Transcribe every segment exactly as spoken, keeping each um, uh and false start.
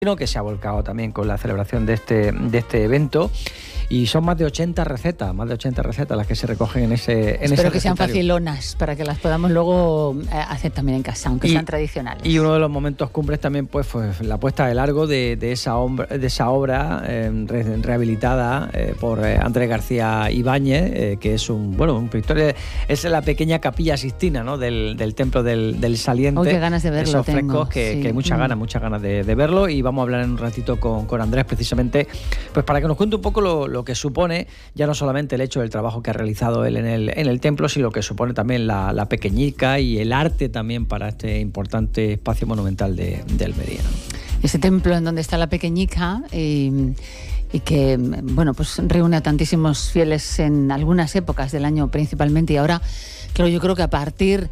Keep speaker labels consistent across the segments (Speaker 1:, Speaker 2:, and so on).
Speaker 1: que se ha volcado también con la celebración de este, de este evento. Y son más de ochenta recetas, más de ochenta recetas las que se recogen en ese en
Speaker 2: Espero
Speaker 1: ese
Speaker 2: que sean
Speaker 1: recetario.
Speaker 2: facilonas para que las podamos luego eh, hacer también en casa, aunque
Speaker 1: y,
Speaker 2: sean tradicionales.
Speaker 1: Y uno de los momentos cumbres también pues fue la puesta de largo de, de, esa, obra, de esa obra eh, re, rehabilitada eh, por eh, Andrés García Ibáñez, eh, que es un bueno un pictor, es la pequeña capilla Sixtina, ¿no? del, del templo del, del Saliente.
Speaker 2: Uy, qué ganas de verlo.
Speaker 1: Esos frescos
Speaker 2: tengo,
Speaker 1: que,
Speaker 2: sí.
Speaker 1: que hay muchas ganas, muchas ganas de, de verlo, y vamos a hablar en un ratito con, con Andrés precisamente pues para que nos cuente un poco lo, lo que supone ya no solamente el hecho del trabajo que ha realizado él en el, en el templo, sino lo que supone también la, la pequeñica y el arte también para este importante espacio monumental de, de Almería.
Speaker 2: Ese templo en donde está la pequeñica y, y que bueno pues reúne a tantísimos fieles en algunas épocas del año principalmente, y ahora claro, yo creo que a partir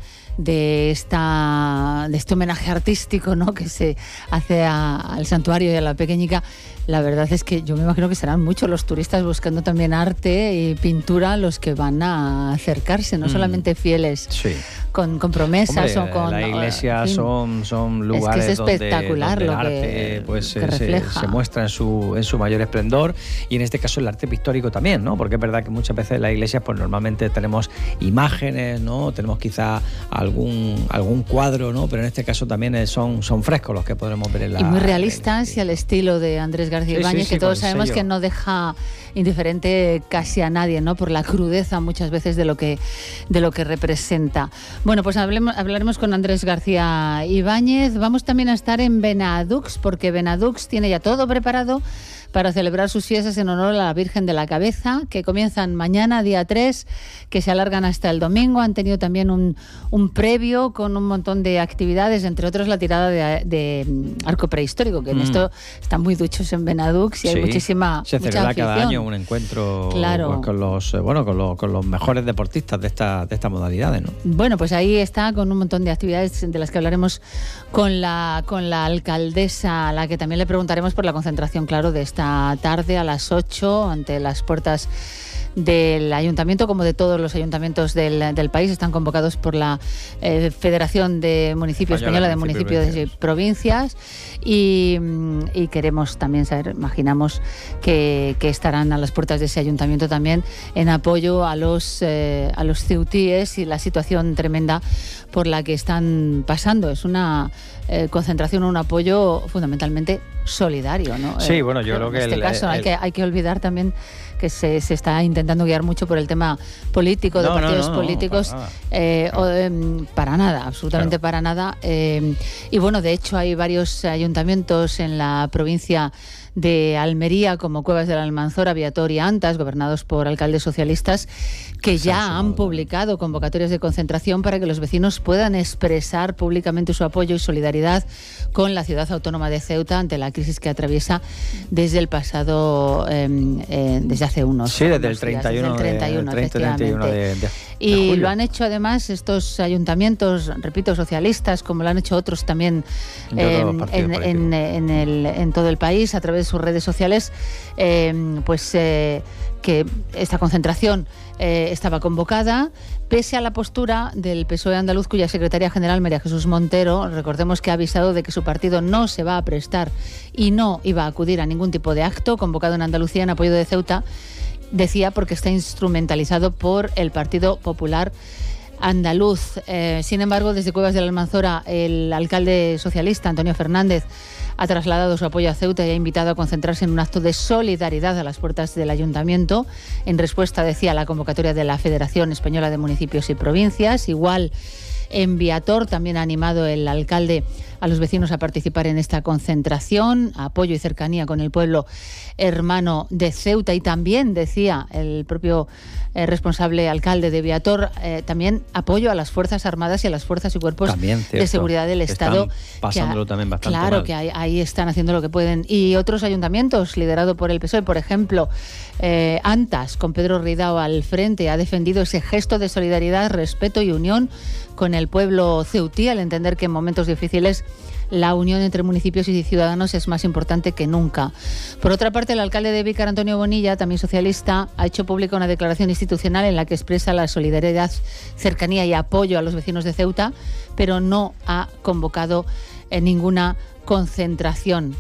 Speaker 2: de esta de este homenaje artístico, ¿no?, que se hace a, al santuario y a la pequeñica, la verdad es que yo me imagino que serán muchos los turistas buscando también arte y pintura los que van a acercarse, no mm. solamente fieles
Speaker 1: sí.
Speaker 2: con, con promesas.
Speaker 1: Hombre,
Speaker 2: o con
Speaker 1: la iglesia, en fin, son, son lugares
Speaker 2: es que es espectacular
Speaker 1: donde, donde
Speaker 2: lo
Speaker 1: el
Speaker 2: que,
Speaker 1: arte pues,
Speaker 2: que
Speaker 1: se,
Speaker 2: refleja.
Speaker 1: se muestra en su, en su mayor esplendor, y en este caso el arte pictórico también, ¿no? Porque es verdad que muchas veces en la iglesia pues normalmente tenemos imágenes, ¿no? Tenemos quizá algún, algún cuadro, ¿no? Pero en este caso también son, son frescos los que podremos ver en la...
Speaker 2: Y muy realistas, y al estilo de Andrés García sí, Ibáñez, sí, sí, que todos sabemos sello. que no deja indiferente casi a nadie, ¿no?, por la crudeza muchas veces de lo que, de lo que representa. Bueno, pues hablemos, hablaremos con Andrés García Ibáñez. Vamos también a estar en Benadux, porque Benadux tiene ya todo preparado para celebrar sus fiestas en honor a la Virgen de la Cabeza, que comienzan mañana, día tres, que se alargan hasta el domingo. Han tenido también un, un previo con un montón de actividades, entre otros la tirada de, de arco prehistórico, que mm. en esto están muy duchos en Benadux, y sí. hay muchísima
Speaker 1: Se
Speaker 2: mucha
Speaker 1: celebra
Speaker 2: afición.
Speaker 1: Cada año un encuentro
Speaker 2: claro.
Speaker 1: pues, con los bueno con los, con los mejores deportistas de esta de estas modalidades, ¿no?
Speaker 2: Bueno, pues ahí está, con un montón de actividades de las que hablaremos con la, con la alcaldesa, a la que también le preguntaremos por la concentración, claro, de esta tarde a las ocho ante las puertas del ayuntamiento, como de todos los ayuntamientos del, del país. Están convocados por la eh, Federación de Municipios Española, Española de Municipios y Provincias, y, y queremos también saber, imaginamos que, que estarán a las puertas de ese ayuntamiento también en apoyo a los eh, a los ceutíes y la situación tremenda por la que están pasando. Es una eh, concentración, un apoyo fundamentalmente solidario, ¿no?
Speaker 1: Sí, bueno, yo
Speaker 2: Pero
Speaker 1: creo que
Speaker 2: en este
Speaker 1: el,
Speaker 2: caso
Speaker 1: el,
Speaker 2: hay que hay que olvidar también que se, se está intentando guiar mucho por el tema político, de
Speaker 1: no,
Speaker 2: partidos
Speaker 1: no, no,
Speaker 2: políticos,
Speaker 1: no, para, nada.
Speaker 2: Eh, o, eh, para nada, absolutamente claro. para nada. Eh, y bueno, de hecho hay varios ayuntamientos en la provincia de Almería, como Cuevas de la Almanzora, Viator y Antas, gobernados por alcaldes socialistas, que ya han publicado convocatorias de concentración para que los vecinos puedan expresar públicamente su apoyo y solidaridad con la ciudad autónoma de Ceuta ante la crisis que atraviesa desde el pasado, eh, eh, desde hace unos
Speaker 1: Sí, desde
Speaker 2: unos
Speaker 1: el treinta y uno,
Speaker 2: días, desde el treinta y uno,
Speaker 1: de, treinta y uno de, de, de
Speaker 2: Y
Speaker 1: julio.
Speaker 2: lo han hecho además estos ayuntamientos, repito, socialistas, como lo han hecho otros también eh, en, en, en, el, en todo el país, a través de sus redes sociales, eh, pues eh, que esta concentración eh, estaba convocada, pese a la postura del P S O E andaluz, cuya secretaria general, María Jesús Montero, recordemos que ha avisado de que su partido no se va a prestar y no iba a acudir a ningún tipo de acto convocado en Andalucía en apoyo de Ceuta, decía porque está instrumentalizado por el Partido Popular andaluz. Eh, sin embargo, desde Cuevas de la Almanzora, el alcalde socialista, Antonio Fernández, ha trasladado su apoyo a Ceuta y ha invitado a concentrarse en un acto de solidaridad a las puertas del ayuntamiento, en respuesta, decía, a la convocatoria de la Federación Española de Municipios y Provincias. Igual, en Viator también ha animado el alcalde a los vecinos a participar en esta concentración, apoyo y cercanía con el pueblo hermano de Ceuta. Y también, decía el propio eh, responsable alcalde de Viator, eh, también apoyo a las Fuerzas Armadas y a las Fuerzas y Cuerpos también, de Seguridad del Estado.
Speaker 1: Están pasándolo
Speaker 2: que,
Speaker 1: también bastante
Speaker 2: Claro,
Speaker 1: mal.
Speaker 2: que ahí, ahí están haciendo lo que pueden. Y otros ayuntamientos, liderado por el P S O E, por ejemplo, eh, Antas, con Pedro Ridao al frente, ha defendido ese gesto de solidaridad, respeto y unión con el pueblo ceutí, al entender que en momentos difíciles la unión entre municipios y ciudadanos es más importante que nunca. Por otra parte, el alcalde de Vícar, Antonio Bonilla, también socialista, ha hecho pública una declaración institucional en la que expresa la solidaridad, cercanía y apoyo a los vecinos de Ceuta, pero no ha convocado eh, ninguna concentración.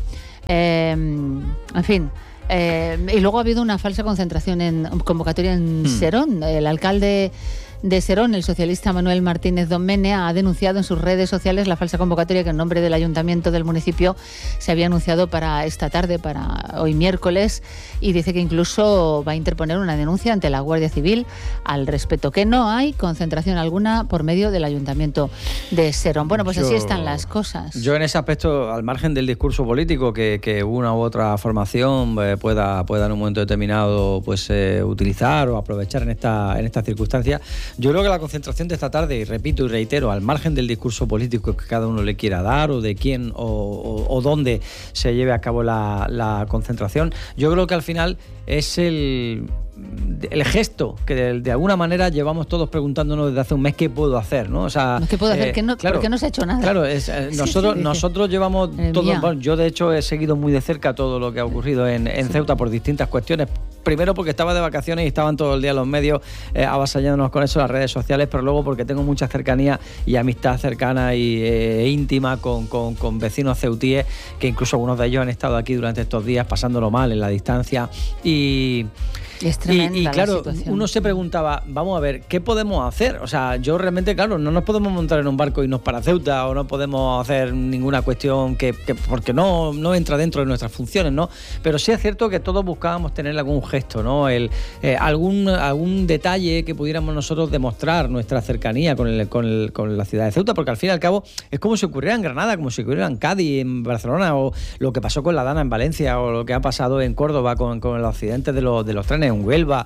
Speaker 2: Eh, en fin. Eh, y luego ha habido una falsa concentración en convocatoria en hmm. Serón. El alcalde de Serón, el socialista Manuel Martínez Domene, ha denunciado en sus redes sociales la falsa convocatoria que en nombre del ayuntamiento del municipio se había anunciado para esta tarde, para hoy miércoles, y dice que incluso va a interponer una denuncia ante la Guardia Civil al respecto, que no hay concentración alguna por medio del ayuntamiento de Serón. Bueno, pues yo, así están las cosas.
Speaker 1: Yo en ese aspecto, al margen del discurso político que, que una u otra formación eh, pueda, pueda en un momento determinado pues eh, utilizar o aprovechar en esta en estas circunstancias, yo creo que la concentración de esta tarde, y repito y reitero, al margen del discurso político que cada uno le quiera dar o de quién o, o, o dónde se lleve a cabo la, la concentración, yo creo que al final es el... el gesto que de, de alguna manera llevamos todos preguntándonos desde hace un mes qué puedo hacer, ¿no? O sea,
Speaker 2: ¿qué puedo hacer?
Speaker 1: Eh,
Speaker 2: ¿Qué no,
Speaker 1: claro,
Speaker 2: porque no se ha hecho nada.
Speaker 1: Claro, es, eh, nosotros, sí, sí, nosotros llevamos todo, bueno, yo de hecho he seguido muy de cerca todo lo que ha ocurrido en, en sí. Ceuta por distintas cuestiones. Primero porque estaba de vacaciones y estaban todo el día los medios eh, avasallándonos con eso, las redes sociales, pero luego porque tengo mucha cercanía y amistad cercana y eh, íntima con, con, con vecinos ceutíes, que incluso algunos de ellos han estado aquí durante estos días pasándolo mal en la distancia y...
Speaker 2: Es tremenda
Speaker 1: y, y claro,
Speaker 2: la situación.
Speaker 1: Uno se preguntaba, vamos a ver, ¿qué podemos hacer? O sea, yo realmente, claro, no nos podemos montar en un barco y irnos para Ceuta, o no podemos hacer ninguna cuestión que, que porque no, no entra dentro de nuestras funciones, ¿no? Pero sí es cierto que todos buscábamos tener algún gesto, ¿no? El, eh, algún, algún detalle que pudiéramos nosotros demostrar nuestra cercanía con, el, con, el, con la ciudad de Ceuta, porque al fin y al cabo es como si ocurriera en Granada, como si ocurriera en Cádiz, en Barcelona, o lo que pasó con la Dana en Valencia, o lo que ha pasado en Córdoba con, con los accidentes de los, de los trenes en Huelva,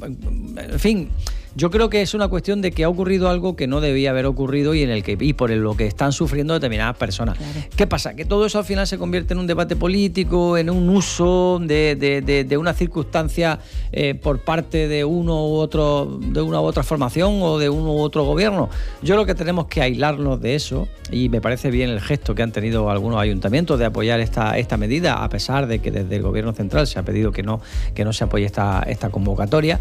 Speaker 1: en fin, yo creo que es una cuestión de que ha ocurrido algo que no debía haber ocurrido y en el que y por lo que están sufriendo determinadas personas. Claro. ¿Qué pasa? Que todo eso al final se convierte en un debate político, en un uso de, de, de, de una circunstancia eh, por parte de uno u otro, de una u otra formación o de uno u otro gobierno. Yo creo que tenemos que aislarnos de eso, y me parece bien el gesto que han tenido algunos ayuntamientos de apoyar esta, esta medida, a pesar de que desde el gobierno central se ha pedido que no, que no se apoye esta, esta convocatoria.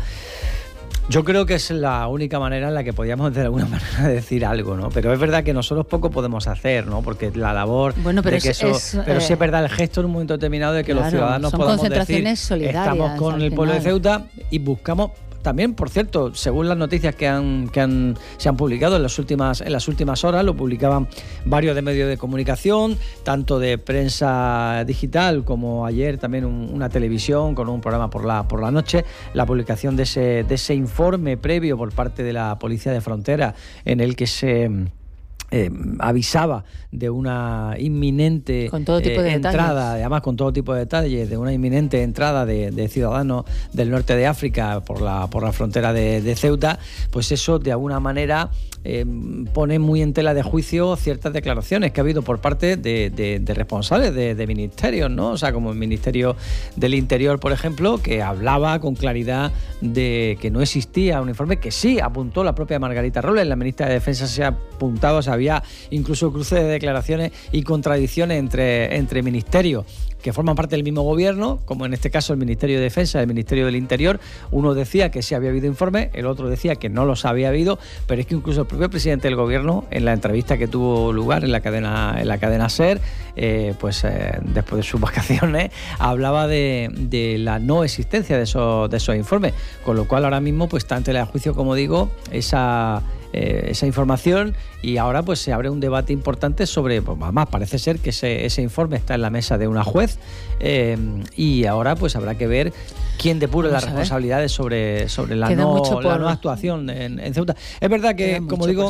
Speaker 1: Yo creo que es la única manera en la que podíamos de alguna manera decir algo, ¿no? Pero es verdad que nosotros poco podemos hacer, ¿no? Porque la labor
Speaker 2: bueno, pero
Speaker 1: de que
Speaker 2: es,
Speaker 1: eso,
Speaker 2: es,
Speaker 1: pero
Speaker 2: eh,
Speaker 1: sí es verdad el gesto en un momento determinado de que
Speaker 2: claro,
Speaker 1: los ciudadanos
Speaker 2: son
Speaker 1: podamos
Speaker 2: concentraciones
Speaker 1: decir
Speaker 2: solidarias,
Speaker 1: estamos con el
Speaker 2: final.
Speaker 1: pueblo de Ceuta y buscamos. También, por cierto, según las noticias que han que han se han publicado en las últimas en las últimas horas, lo publicaban varios de medios de comunicación, tanto de prensa digital como ayer también un, una televisión con un programa por la por la noche, la publicación de ese de ese informe previo por parte de la Policía de Frontera en el que se Eh, avisaba de una inminente
Speaker 2: con todo tipo de
Speaker 1: eh, entrada,
Speaker 2: detalles.
Speaker 1: además con todo tipo de detalles, de una inminente entrada de, de ciudadanos del norte de África por la por la frontera de, de Ceuta, pues eso de alguna manera eh, pone muy en tela de juicio ciertas declaraciones que ha habido por parte de, de, de responsables de, de ministerios, ¿no? O sea, como el Ministerio del Interior, por ejemplo, que hablaba con claridad de que no existía un informe, que sí apuntó la propia Margarita Robles, la ministra de Defensa se ha apuntado, o sea, había incluso cruces de declaraciones y contradicciones entre, entre ministerios que forman parte del mismo gobierno, como en este caso el Ministerio de Defensa y el Ministerio del Interior. Uno decía que sí había habido informe, el otro decía que no los había habido, pero es que incluso el propio presidente del gobierno, en la entrevista que tuvo lugar en la cadena, en la cadena SER, eh, pues eh, después de sus vacaciones, hablaba de, de la no existencia de esos, de esos informes, con lo cual ahora mismo pues está ante el juicio, como digo, esa... Eh, esa información, y ahora pues se abre un debate importante sobre, pues además parece ser que ese, ese informe está en la mesa de una juez, eh, y ahora pues habrá que ver quién depura las responsabilidades sobre, sobre la, no, por... la no actuación en, en Ceuta. Es verdad que, como digo,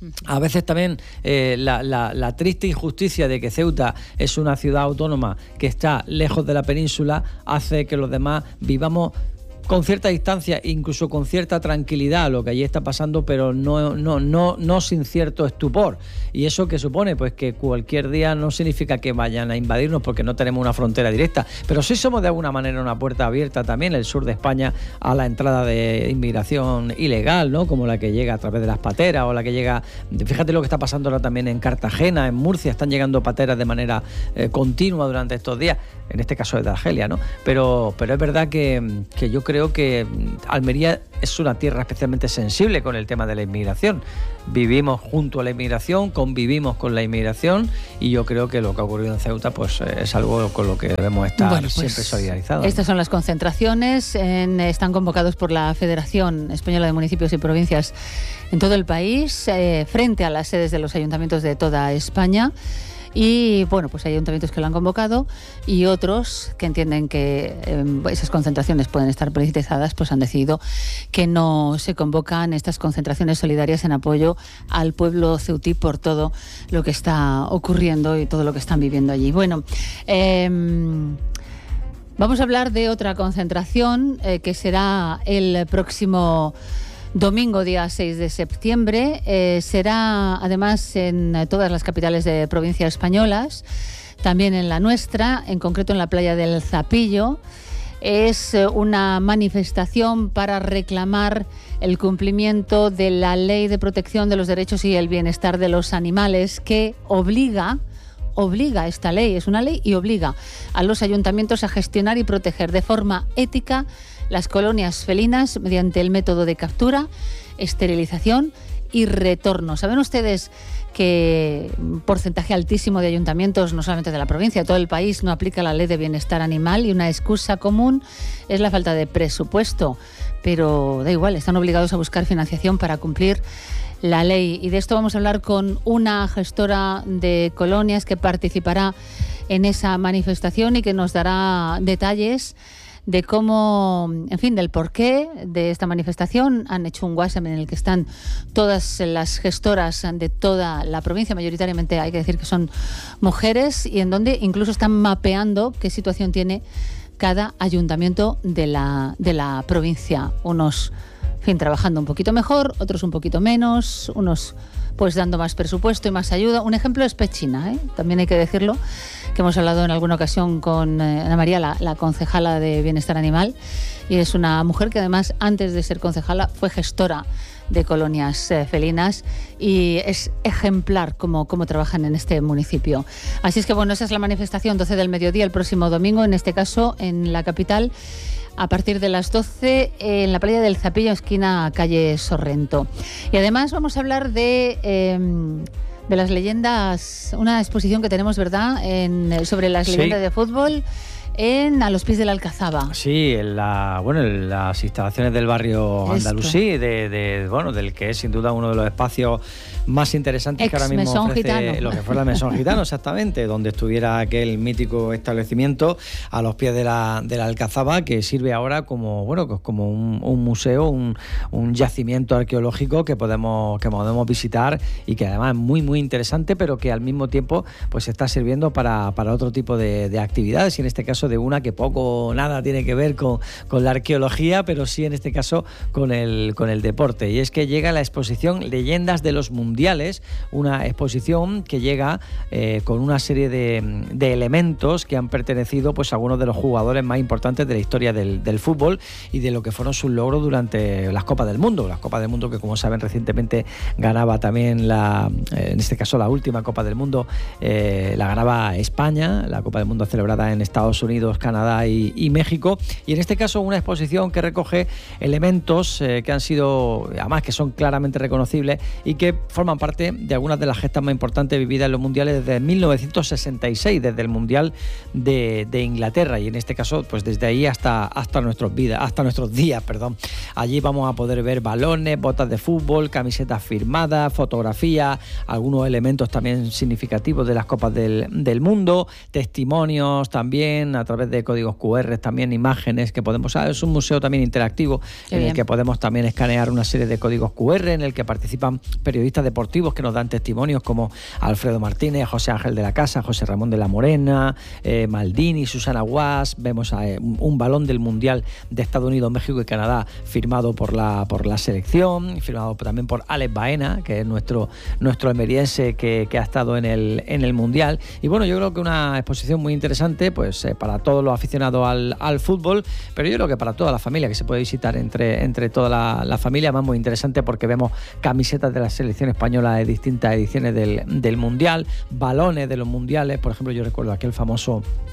Speaker 1: a veces también eh, la, la, la triste injusticia de que Ceuta es una ciudad autónoma que está lejos de la península hace que los demás vivamos con cierta distancia, incluso con cierta tranquilidad lo que allí está pasando, pero no, no, no, no sin cierto estupor. ¿Y eso qué supone? Pues que cualquier día no significa que vayan a invadirnos porque no tenemos una frontera directa, pero sí somos de alguna manera una puerta abierta también, el sur de España, a la entrada de inmigración ilegal, ¿no? Como la que llega a través de las pateras o la que llega... Fíjate lo que está pasando ahora también en Cartagena, en Murcia, están llegando pateras de manera eh, continua durante estos días, en este caso de Argelia, ¿no? Pero, pero es verdad que, que yo creo creo que Almería es una tierra especialmente sensible con el tema de la inmigración. Vivimos junto a la inmigración, convivimos con la inmigración, y yo creo que lo que ha ocurrido en Ceuta pues es algo con lo que debemos estar bueno, pues, siempre solidarizados.
Speaker 2: Estas son las concentraciones, en, están convocados por la Federación Española de Municipios y Provincias en todo el país, eh, frente a las sedes de los ayuntamientos de toda España. Y bueno, pues hay ayuntamientos que lo han convocado y otros que entienden que eh, esas concentraciones pueden estar politizadas, pues han decidido que no se convocan estas concentraciones solidarias en apoyo al pueblo ceutí por todo lo que está ocurriendo y todo lo que están viviendo allí. Bueno, eh, vamos a hablar de otra concentración eh, que será el próximo domingo, día seis de septiembre. Eh, será además en todas las capitales de provincias españolas, también en la nuestra, en concreto en la playa del Zapillo. Es una manifestación para reclamar el cumplimiento de la Ley de Protección de los Derechos y el Bienestar de los Animales, que obliga obliga esta ley, es una ley y obliga a los ayuntamientos a gestionar y proteger de forma ética las colonias felinas mediante el método de captura, esterilización y retorno. ¿Saben ustedes que un porcentaje altísimo de ayuntamientos, no solamente de la provincia, de todo el país, no aplica la ley de bienestar animal? Y una excusa común es la falta de presupuesto. Pero da igual, están obligados a buscar financiación para cumplir la ley. Y de esto vamos a hablar con una gestora de colonias que participará en esa manifestación y que nos dará detalles de cómo, en fin, del porqué de esta manifestación. Han hecho un WhatsApp en el que están todas las gestoras de toda la provincia, mayoritariamente hay que decir que son mujeres, y en donde incluso están mapeando qué situación tiene cada ayuntamiento de la, de la provincia. Unos, en fin, trabajando un poquito mejor, otros un poquito menos, unos pues dando más presupuesto y más ayuda. Un ejemplo es Pechina, ¿eh? También hay que decirlo, que hemos hablado en alguna ocasión con eh, Ana María, la, la concejala de Bienestar Animal, y es una mujer que además, antes de ser concejala, fue gestora de colonias eh, felinas, y es ejemplar cómo, cómo trabajan en este municipio. Así es que bueno, esa es la manifestación, doce del mediodía, el próximo domingo, en este caso en la capital, a partir de las doce, en la playa del Zapillo, esquina calle Sorrento. Y además vamos a hablar de, eh, de las leyendas, una exposición que tenemos, ¿verdad?, en, sobre las sí. leyendas de fútbol en A los pies de la Alcazaba.
Speaker 1: Sí, en la, bueno, en las instalaciones del barrio andalusí, de, de, bueno, del que es sin duda uno de los espacios más interesantes Ex que ahora mismo ofrece gitano. Lo que fue la Mesón Gitano, exactamente, donde estuviera aquel mítico establecimiento a los pies de la, de la Alcazaba, que sirve ahora como, bueno, como un, un museo, un, un yacimiento arqueológico que podemos, que podemos visitar, y que además es muy muy interesante, pero que al mismo tiempo pues está sirviendo para, para otro tipo de, de actividades, y en este caso de una que poco o nada tiene que ver con, con la arqueología, pero sí en este caso con el, con el deporte. Y es que llega la exposición Leyendas de los Mundiales, una exposición que llega eh, con una serie de, de elementos que han pertenecido pues a algunos de los jugadores más importantes de la historia del, del fútbol y de lo que fueron sus logros durante las Copas del Mundo. Las Copas del Mundo que, como saben, recientemente ganaba también la, eh, en este caso la última Copa del Mundo, eh, la ganaba España, la Copa del Mundo celebrada en Estados Unidos, Canadá y, y México, y en este caso una exposición que recoge elementos eh, que han sido, además que son claramente reconocibles y que forman parte de algunas de las gestas más importantes vividas en los mundiales desde mil novecientos sesenta y seis, desde el Mundial de, de Inglaterra, y en este caso pues desde ahí hasta, hasta, nuestros, vidas, hasta nuestros días. Perdón. Allí vamos a poder ver balones, botas de fútbol, camisetas firmadas, fotografías, algunos elementos también significativos de las Copas del, del Mundo, testimonios también a través de códigos cu erre, también imágenes que podemos... Ah, es un museo también interactivo. Qué en bien. El que podemos también escanear una serie de códigos cu erre, en el que participan periodistas deportivos que nos dan testimonios como Alfredo Martínez, José Ángel de la Casa, José Ramón de la Morena, eh, Maldini, Susana Guas. Vemos eh, un, un balón del Mundial de Estados Unidos, México y Canadá firmado por la, por la selección, firmado también por Alex Baena, que es nuestro, nuestro almeriense que, que ha estado en el, en el Mundial. Y bueno, yo creo que una exposición muy interesante pues eh, para todos los aficionados al, al fútbol, pero yo creo que para toda la familia, que se puede visitar entre, entre toda la, la familia, más muy interesante porque vemos camisetas de la selección española de distintas ediciones del, del Mundial, balones de los mundiales. Por ejemplo, yo recuerdo aquel famoso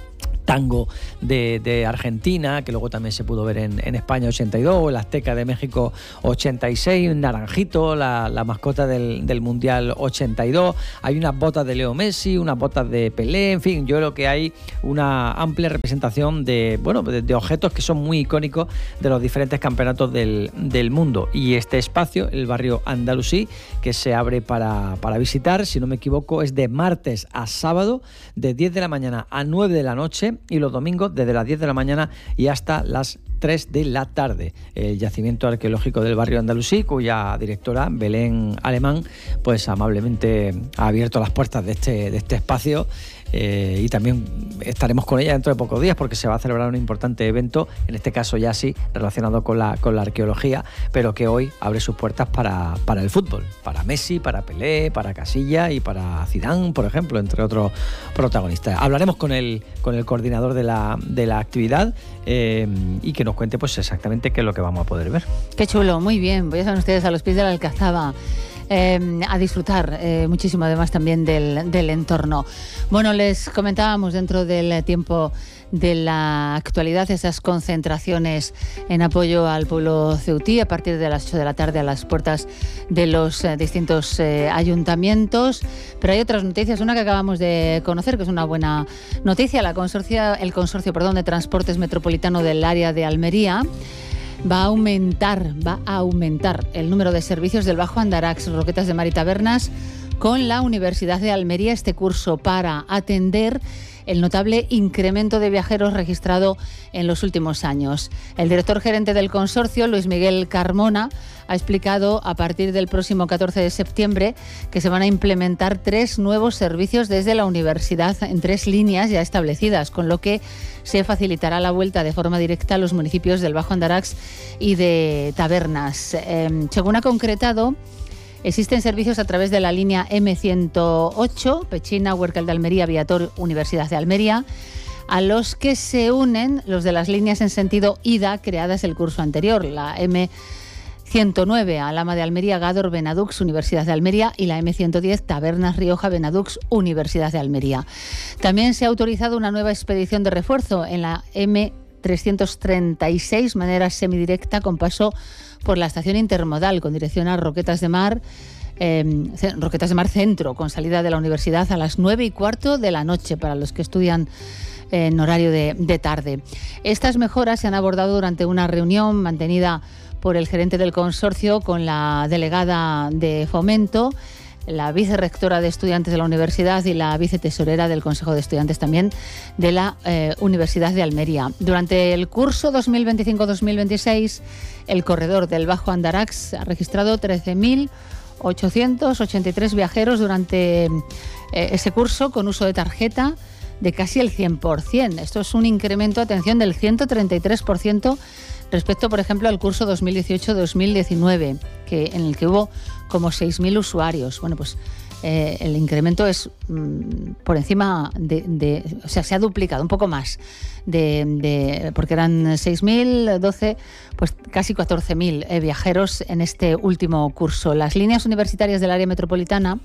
Speaker 1: tango de, de Argentina, que luego también se pudo ver en, en España ochenta y dos, el Azteca de México ochenta y seis, Naranjito, la, la mascota del, del Mundial ochenta y dos, hay unas botas de Leo Messi, unas botas de Pelé, en fin, yo creo que hay una amplia representación de, bueno, de, de objetos que son muy icónicos de los diferentes campeonatos del, del mundo. Y este espacio, el barrio Andalusí, que se abre para, para visitar, si no me equivoco, es de martes a sábado, de diez de la mañana a nueve de la noche, y los domingos desde las diez de la mañana y hasta las tres de la tarde. El yacimiento arqueológico del barrio Andalusí, cuya directora, Belén Alemán, pues amablemente ha abierto las puertas de este, de este espacio. Eh, y también estaremos con ella dentro de pocos días porque se va a celebrar un importante evento, en este caso ya sí relacionado con la, con la arqueología, pero que hoy abre sus puertas para, para el fútbol, para Messi, para Pelé, para Casilla y para Zidane, por ejemplo, entre otros protagonistas. Hablaremos con el, con el coordinador de la, de la actividad eh, y que nos cuente pues exactamente qué es lo que vamos a poder ver.
Speaker 2: Qué chulo, muy bien, voy a estar ustedes a los pies de la Alcazaba. Eh, a disfrutar eh, muchísimo además también del, del entorno. Bueno, les comentábamos dentro del tiempo de la actualidad esas concentraciones en apoyo al pueblo ceutí a partir de las ocho de la tarde a las puertas de los eh, distintos eh, ayuntamientos, pero hay otras noticias, una que acabamos de conocer que es una buena noticia. La consorcia, el consorcio perdón, de transportes metropolitano del área de Almería va a aumentar, va a aumentar el número de servicios del Bajo Andarax, Roquetas de Mar y Tabernas con la Universidad de Almería este curso para atender el notable incremento de viajeros registrado en los últimos años. El director gerente del consorcio, Luis Miguel Carmona, ha explicado a partir del próximo catorce de septiembre que se van a implementar tres nuevos servicios desde la universidad en tres líneas ya establecidas, con lo que se facilitará la vuelta de forma directa a los municipios del Bajo Andarax y de Tabernas. Eh, según ha concretado, existen servicios a través de la línea eme ciento ocho, Pechina, Huércal de Almería, Viator, Universidad de Almería, a los que se unen los de las líneas en sentido ida creadas el curso anterior, la eme ciento nueve, Alhama de Almería, Gádor, Benadux, Universidad de Almería, y la eme ciento diez, Tabernas, Rioja, Benadux, Universidad de Almería. También se ha autorizado una nueva expedición de refuerzo en la eme trescientos treinta y seis, manera semidirecta, con paso por la estación intermodal con dirección a Roquetas de Mar, eh, Roquetas de Mar Centro, con salida de la universidad a las nueve y cuarto de la noche para los que estudian en horario de, de tarde. Estas mejoras se han abordado durante una reunión mantenida por el gerente del consorcio con la delegada de Fomento, la vicerrectora de estudiantes de la universidad y la vicetesorera del Consejo de Estudiantes también de la eh, Universidad de Almería. Durante el curso dos mil veinticinco dos mil veintiséis, el corredor del Bajo Andarax ha registrado trece mil ochocientos ochenta y tres viajeros durante eh, ese curso con uso de tarjeta de casi el cien por ciento. Esto es un incremento, atención, del ciento treinta y tres por ciento respecto, por ejemplo, al curso dos mil dieciocho dos mil diecinueve, que, en el que hubo como seis mil usuarios. Bueno, pues eh, el incremento es mmm, por encima de, de... O sea, se ha duplicado, un poco más, de, de porque eran seis mil, doce, pues casi catorce mil eh, viajeros en este último curso. Las líneas universitarias del área metropolitana,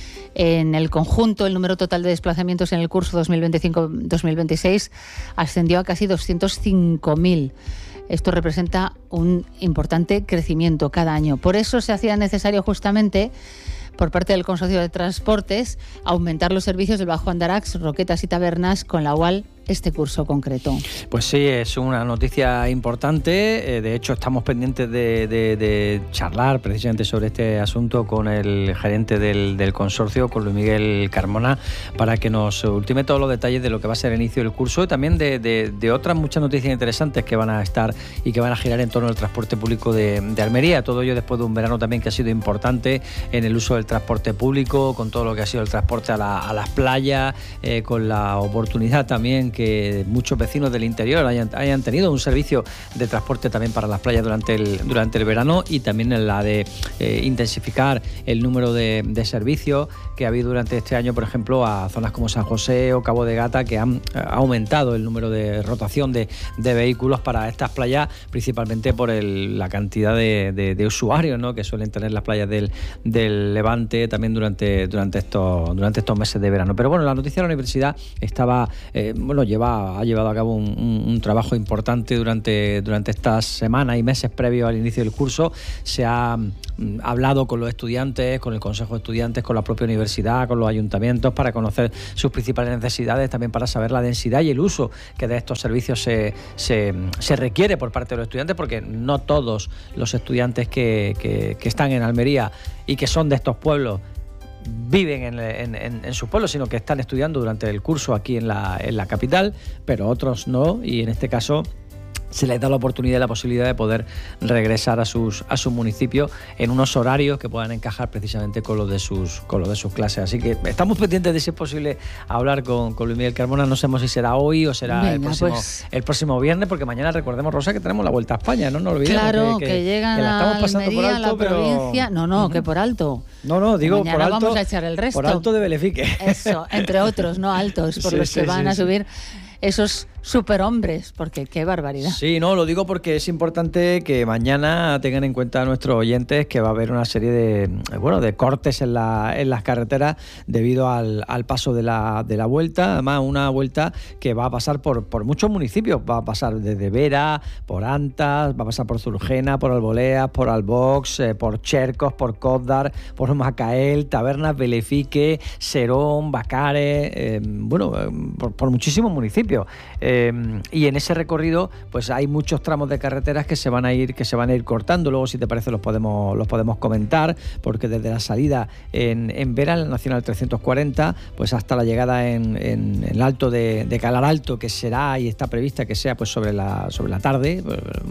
Speaker 2: en el conjunto, el número total de desplazamientos en el curso dos mil veinticinco dos mil veintiséis ascendió a casi doscientos cinco mil. Esto representa un importante crecimiento cada año. Por eso se hacía necesario justamente, por parte del Consorcio de Transportes, aumentar los servicios del Bajo Andarax, Roquetas y Tabernas con la U A L este curso concreto.
Speaker 1: Pues sí, es una noticia importante. De hecho, estamos pendientes de, de, de charlar precisamente sobre este asunto con el gerente del, del consorcio, con Luis Miguel Carmona, para que nos ultime todos los detalles de lo que va a ser el inicio del curso y también de, de, de otras muchas noticias interesantes que van a estar y que van a girar en torno al transporte público de, de Almería. Todo ello después de un verano también que ha sido importante en el uso del transporte público, con todo lo que ha sido el transporte a, la, a las playas, eh, con la oportunidad también que muchos vecinos del interior hayan, hayan tenido un servicio de transporte también para las playas durante el, durante el verano, y también en la de eh, intensificar el número de, de servicios que ha habido durante este año, por ejemplo, a zonas como San José o Cabo de Gata, que han ha aumentado el número de rotación de, de vehículos para estas playas, principalmente por el, la cantidad de, de, de usuarios, ¿no?, que suelen tener las playas del, del Levante también durante, durante, estos, durante estos meses de verano. Pero bueno, la noticia de la universidad estaba, eh, bueno, bueno, lleva, ha llevado a cabo un, un, un trabajo importante durante, durante estas semanas y meses previos al inicio del curso. Se ha mm, hablado con los estudiantes, con el Consejo de Estudiantes, con la propia universidad, con los ayuntamientos, para conocer sus principales necesidades, también para saber la densidad y el uso que de estos servicios se, se, se requiere por parte de los estudiantes, porque no todos los estudiantes que, que, que están en Almería y que son de estos pueblos viven en, en, en, en sus pueblos, sino que están estudiando durante el curso aquí en la, en la capital, pero otros no, y en este caso se les da la oportunidad y la posibilidad de poder regresar a sus a sus municipios en unos horarios que puedan encajar precisamente con los de sus con los de sus clases. Así que estamos pendientes de si es posible hablar con, con Luis Miguel Carmona. No sabemos si será hoy o será Venga, el próximo pues. el próximo viernes, porque mañana recordemos, Rosa, que tenemos la Vuelta a España, no nos olvidemos.
Speaker 2: Claro,
Speaker 1: que,
Speaker 2: que, que llegan que la estamos pasando Almería, por alto, la provincia. Pero... No, no, uh-huh. que por alto.
Speaker 1: No, no, digo
Speaker 2: mañana
Speaker 1: por alto.
Speaker 2: Vamos a echar el resto.
Speaker 1: Por alto de Belefique.
Speaker 2: Eso, entre otros, no altos, por sí, los sí, que van sí, a subir. Sí. Esos superhombres, porque qué barbaridad.
Speaker 1: Sí, no, lo digo porque es importante que mañana tengan en cuenta a nuestros oyentes que va a haber una serie de bueno de cortes en, la, en las carreteras debido al, al paso de la, de la vuelta. Además, una vuelta que va a pasar por, por muchos municipios. Va a pasar desde Vera, por Antas, va a pasar por Zurgena, por Alboleas, por Albox, eh, por Chercos, por Cózdar, por Macael, Tabernas, Belefique, Serón, Bacares, eh, bueno, eh, por, por muchísimos municipios. Eh, y en ese recorrido pues hay muchos tramos de carreteras que se van a ir que se van a ir cortando. Luego, si te parece, los podemos los podemos comentar, porque desde la salida en, en Vera, en la Nacional trescientos cuarenta, pues hasta la llegada en, en, en el Alto de, de Calar Alto, que será y está prevista que sea pues sobre la sobre la tarde,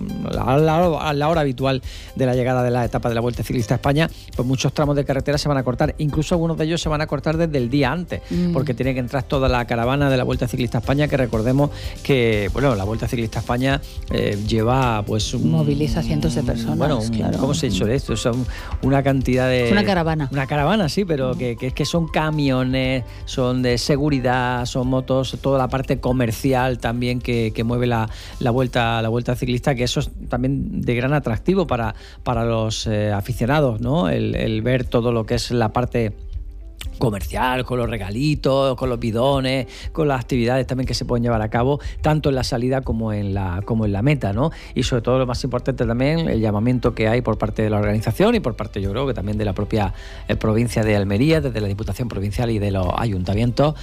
Speaker 1: a la, a la hora habitual de la llegada de la etapa de la Vuelta Ciclista a España, pues muchos tramos de carretera se van a cortar. Incluso algunos de ellos se van a cortar desde el día antes, mm. porque tiene que entrar toda la caravana de la Vuelta Ciclista a España, que recordemos que bueno, la Vuelta Ciclista a España eh, lleva pues un,
Speaker 2: moviliza cientos de personas.
Speaker 1: Bueno, un, claro. ¿Cómo se ha hecho esto? Son una cantidad de...
Speaker 2: Es una caravana.
Speaker 1: Una caravana, sí, pero mm. que, que, que son camiones, son de seguridad, son motos, toda la parte comercial también que, que mueve la, la vuelta la vuelta ciclista, que eso es también de gran atractivo para, para los eh, aficionados, ¿no? El, el ver todo lo que es la parte comercial, con los regalitos, con los bidones, con las actividades también que se pueden llevar a cabo, tanto en la salida como en la como en la meta, ¿no? Y sobre todo, lo más importante también, el llamamiento que hay por parte de la organización y por parte, yo creo, que también de la propia eh, provincia de Almería, desde la Diputación Provincial y de los ayuntamientos,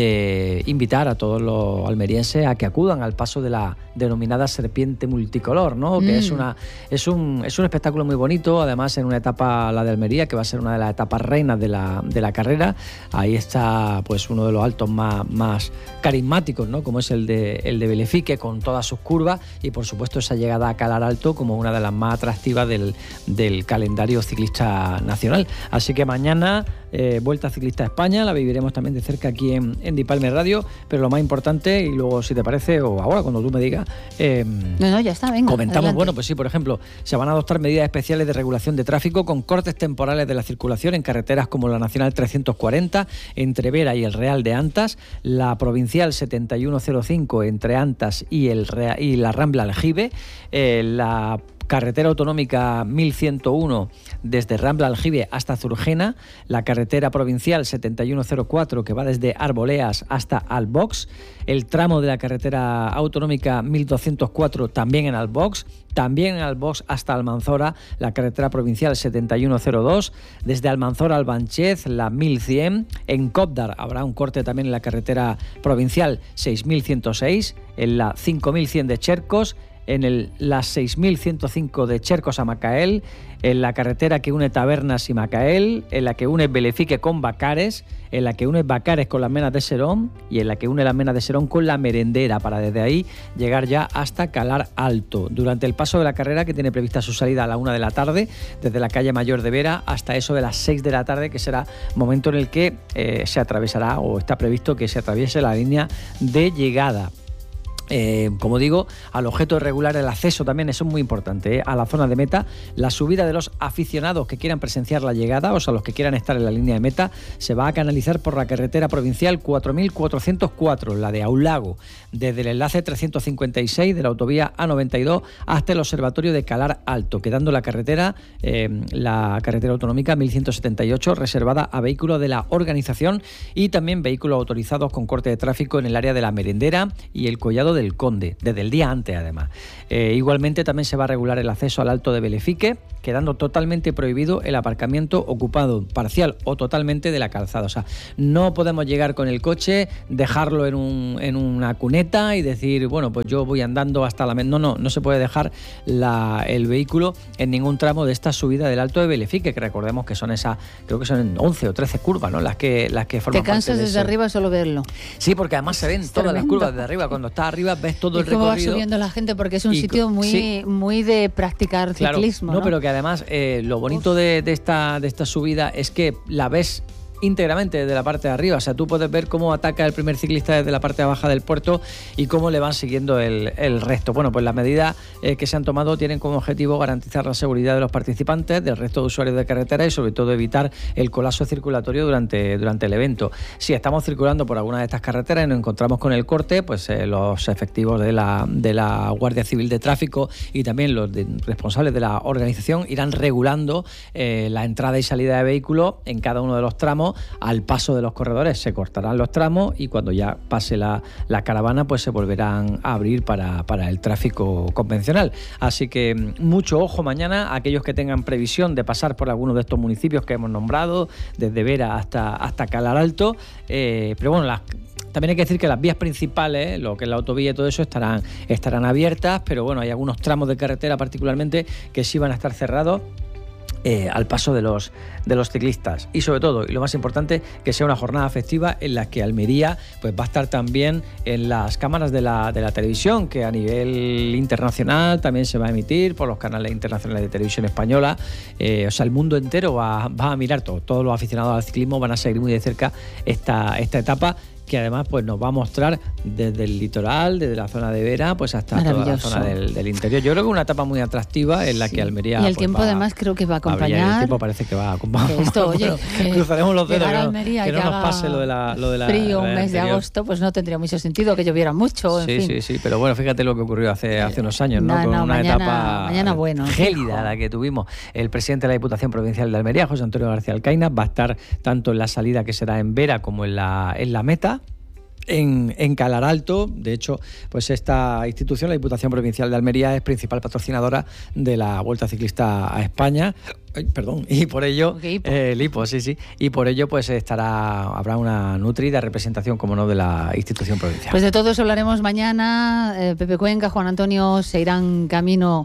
Speaker 1: de invitar a todos los almerienses a que acudan al paso de la denominada serpiente multicolor, ¿no? Mm. Que es una es un es un espectáculo muy bonito, además en una etapa, la de Almería, que va a ser una de las etapas reinas de la de la carrera. Ahí está pues uno de los altos más, más carismáticos, ¿no? Como es el de el de Belefique, con todas sus curvas, y por supuesto esa llegada a Calar Alto como una de las más atractivas del, del calendario ciclista nacional. Así que mañana eh, Vuelta Ciclista a España, la viviremos también de cerca aquí en, en Dipalme Radio, pero lo más importante, y luego, si te parece, o ahora cuando tú me digas, eh,
Speaker 2: no, no, ya está, venga,
Speaker 1: comentamos,
Speaker 2: adelante.
Speaker 1: Bueno, pues sí, por ejemplo, se van a adoptar medidas especiales de regulación de tráfico con cortes temporales de la circulación en carreteras como la Nacional trescientos cuarenta entre Vera y el Real de Antas, la Provincial setenta y uno cero cinco entre Antas y, el Real, y la Rambla Aljibe, eh, la carretera autonómica mil ciento uno desde Rambla Aljibe hasta Zurgena, la carretera provincial setenta y uno cero cuatro que va desde Arboleas hasta Albox, el tramo de la carretera autonómica mil doscientos cuatro también en Albox, también en Albox hasta Almanzora, la carretera provincial setenta y uno cero dos, desde Almanzora al Banchez, la mil cien, en Cózdar habrá un corte también en la carretera provincial seis mil ciento seis, en la cinco mil cien de Chercos, en el, la seis mil ciento cinco de Chercos a Macael, en la carretera que une Tabernas y Macael, en la que une Belefique con Bacares, en la que une Bacares con las Menas de Serón y en la que une las Menas de Serón con la Merendera, para desde ahí llegar ya hasta Calar Alto. Durante el paso de la carrera, que tiene prevista su salida a la una de la tarde, desde la calle Mayor de Vera hasta eso de las seis de la tarde, que será momento en el que eh, se atravesará, o está previsto que se atraviese la línea de llegada. Eh, como digo, al objeto de regular el acceso también, eso es muy importante, ¿eh? a la zona de meta, la subida de los aficionados que quieran presenciar la llegada, o sea, los que quieran estar en la línea de meta, se va a canalizar por la carretera provincial cuatro mil cuatrocientos cuatro, la de Aulago, desde el enlace trescientos cincuenta y seis de la autovía A noventa y dos hasta el observatorio de Calar Alto, quedando la carretera, eh, la carretera autonómica mil ciento setenta y ocho reservada a vehículos de la organización y también vehículos autorizados con corte de tráfico en el área de la Merendera y el Collado de del Conde, desde el día antes además. Eh, igualmente también se va a regular el acceso al Alto de Belefique, quedando totalmente prohibido el aparcamiento ocupado parcial o totalmente de la calzada. O sea, no podemos llegar con el coche, dejarlo en, un, en una cuneta y decir, bueno, pues yo voy andando hasta la... No, no, no se puede dejar la, el vehículo en ningún tramo de esta subida del Alto de Belefique, que recordemos que son esas, creo que son once o trece curvas, ¿no? Las que, las que forman
Speaker 2: Te cansas
Speaker 1: parte de
Speaker 2: desde
Speaker 1: ese... arriba
Speaker 2: solo verlo.
Speaker 1: Sí, porque además se ven es todas tremendo. Las curvas de arriba. Cuando estás arriba ves todo el recorrido.
Speaker 2: ¿Cómo va subiendo la gente? Porque es un y, sitio muy, sí. muy de practicar
Speaker 1: claro,
Speaker 2: ciclismo.
Speaker 1: No,
Speaker 2: ¿no?
Speaker 1: pero que además eh, lo bonito de, de, esta, de esta subida es que la ves íntegramente desde la parte de arriba, o sea, tú puedes ver cómo ataca el primer ciclista desde la parte baja del puerto y cómo le van siguiendo el, el resto. Bueno, pues las medidas eh, que se han tomado tienen como objetivo garantizar la seguridad de los participantes, del resto de usuarios de carretera y sobre todo evitar el colapso circulatorio durante, durante el evento. Si estamos circulando por alguna de estas carreteras y nos encontramos con el corte, pues eh, los efectivos de la, de la Guardia Civil de Tráfico y también los de, responsables de la organización irán regulando eh, la entrada y salida de vehículos en cada uno de los tramos. Al paso de los corredores se cortarán los tramos y cuando ya pase la, la caravana pues se volverán a abrir para, para el tráfico convencional. Así que mucho ojo mañana a aquellos que tengan previsión de pasar por alguno de estos municipios que hemos nombrado, desde Vera hasta, hasta Calar Alto, eh, pero bueno, las también hay que decir que las vías principales, lo que es la autovía y todo eso, estarán, estarán abiertas, pero bueno, hay algunos tramos de carretera particularmente que sí van a estar cerrados Eh, al paso de los, de los ciclistas y sobre todo, y lo más importante, que sea una jornada festiva en la que Almería pues va a estar también en las cámaras de la, de la televisión, que a nivel internacional también se va a emitir por los canales internacionales de televisión española, eh, o sea, el mundo entero va, va a mirar todo, todos los aficionados al ciclismo van a seguir muy de cerca esta, esta etapa, que además pues nos va a mostrar desde el litoral, desde la zona de Vera, pues hasta toda la zona del, del interior. Yo creo que es una etapa muy atractiva en la sí. que Almería...
Speaker 2: Y el
Speaker 1: pues,
Speaker 2: tiempo
Speaker 1: va,
Speaker 2: además creo que va a acompañar...
Speaker 1: El tiempo parece que va a acompañar.
Speaker 2: Esto, oye, que
Speaker 1: cruzaremos los dedos, que no,
Speaker 2: Almería,
Speaker 1: que no nos pase lo de la... Lo de la
Speaker 2: frío, un
Speaker 1: la
Speaker 2: mes de agosto, pues no tendría mucho sentido que lloviera mucho, en
Speaker 1: Sí,
Speaker 2: fin.
Speaker 1: sí, sí, pero bueno, fíjate lo que ocurrió hace, hace unos años, ¿no?
Speaker 2: No,
Speaker 1: Con
Speaker 2: no,
Speaker 1: una
Speaker 2: mañana,
Speaker 1: etapa
Speaker 2: mañana bueno,
Speaker 1: gélida
Speaker 2: fijo.
Speaker 1: la que tuvimos. El presidente de la Diputación Provincial de Almería, José Antonio García Alcaina, va a estar tanto en la salida que será en Vera como en la, en la meta. En, en Calar Alto, de hecho, pues esta institución, la Diputación Provincial de Almería, es principal patrocinadora de la Vuelta Ciclista a España. Ay, perdón, y por ello,
Speaker 2: hipo.
Speaker 1: Eh, el hipo, sí, sí, y por ello, pues estará, habrá una nutrida representación, como no, de la institución provincial.
Speaker 2: Pues de todo eso hablaremos mañana. Eh, Pepe Cuenca, Juan Antonio se irán camino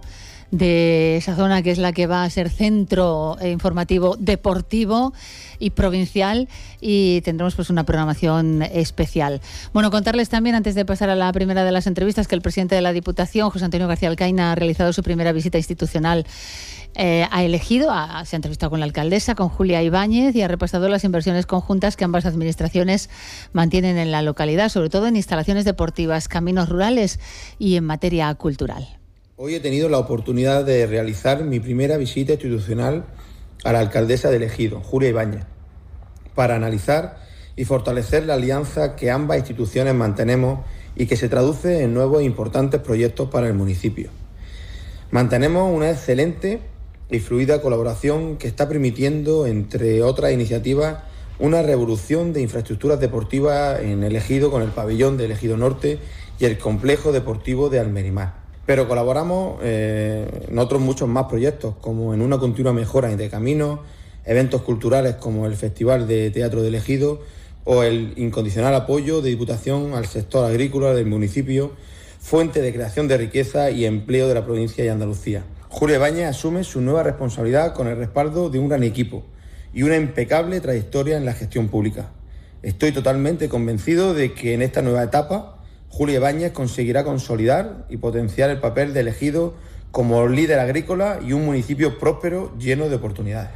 Speaker 2: de esa zona que es la que va a ser centro informativo deportivo y provincial, y tendremos pues una programación especial. Bueno, contarles también, antes de pasar a la primera de las entrevistas, que el presidente de la Diputación, José Antonio García Alcaina, ha realizado su primera visita institucional eh, ha elegido, a, se ha entrevistado con la alcaldesa, con Julia Ibáñez, y ha repasado las inversiones conjuntas que ambas administraciones mantienen en la localidad, sobre todo en instalaciones deportivas, caminos rurales y en materia cultural.
Speaker 3: Hoy he tenido la oportunidad de realizar mi primera visita institucional a la alcaldesa de Ejido, Julia Ibáñez, para analizar y fortalecer la alianza que ambas instituciones mantenemos y que se traduce en nuevos e importantes proyectos para el municipio. Mantenemos una excelente y fluida colaboración que está permitiendo, entre otras iniciativas, una revolución de infraestructuras deportivas en el Ejido, con el pabellón del Ejido Norte y el complejo deportivo de Almerimar. Pero colaboramos eh, en otros muchos más proyectos, como en una continua mejora de caminos, eventos culturales como el Festival de Teatro del Ejido o el incondicional apoyo de Diputación al sector agrícola del municipio, fuente de creación de riqueza y empleo de la provincia y Andalucía. Julia Ibáñez asume su nueva responsabilidad con el respaldo de un gran equipo y una impecable trayectoria en la gestión pública. Estoy totalmente convencido de que en esta nueva etapa Julia Ibáñez conseguirá consolidar y potenciar el papel del Ejido como líder agrícola y un municipio próspero lleno de oportunidades.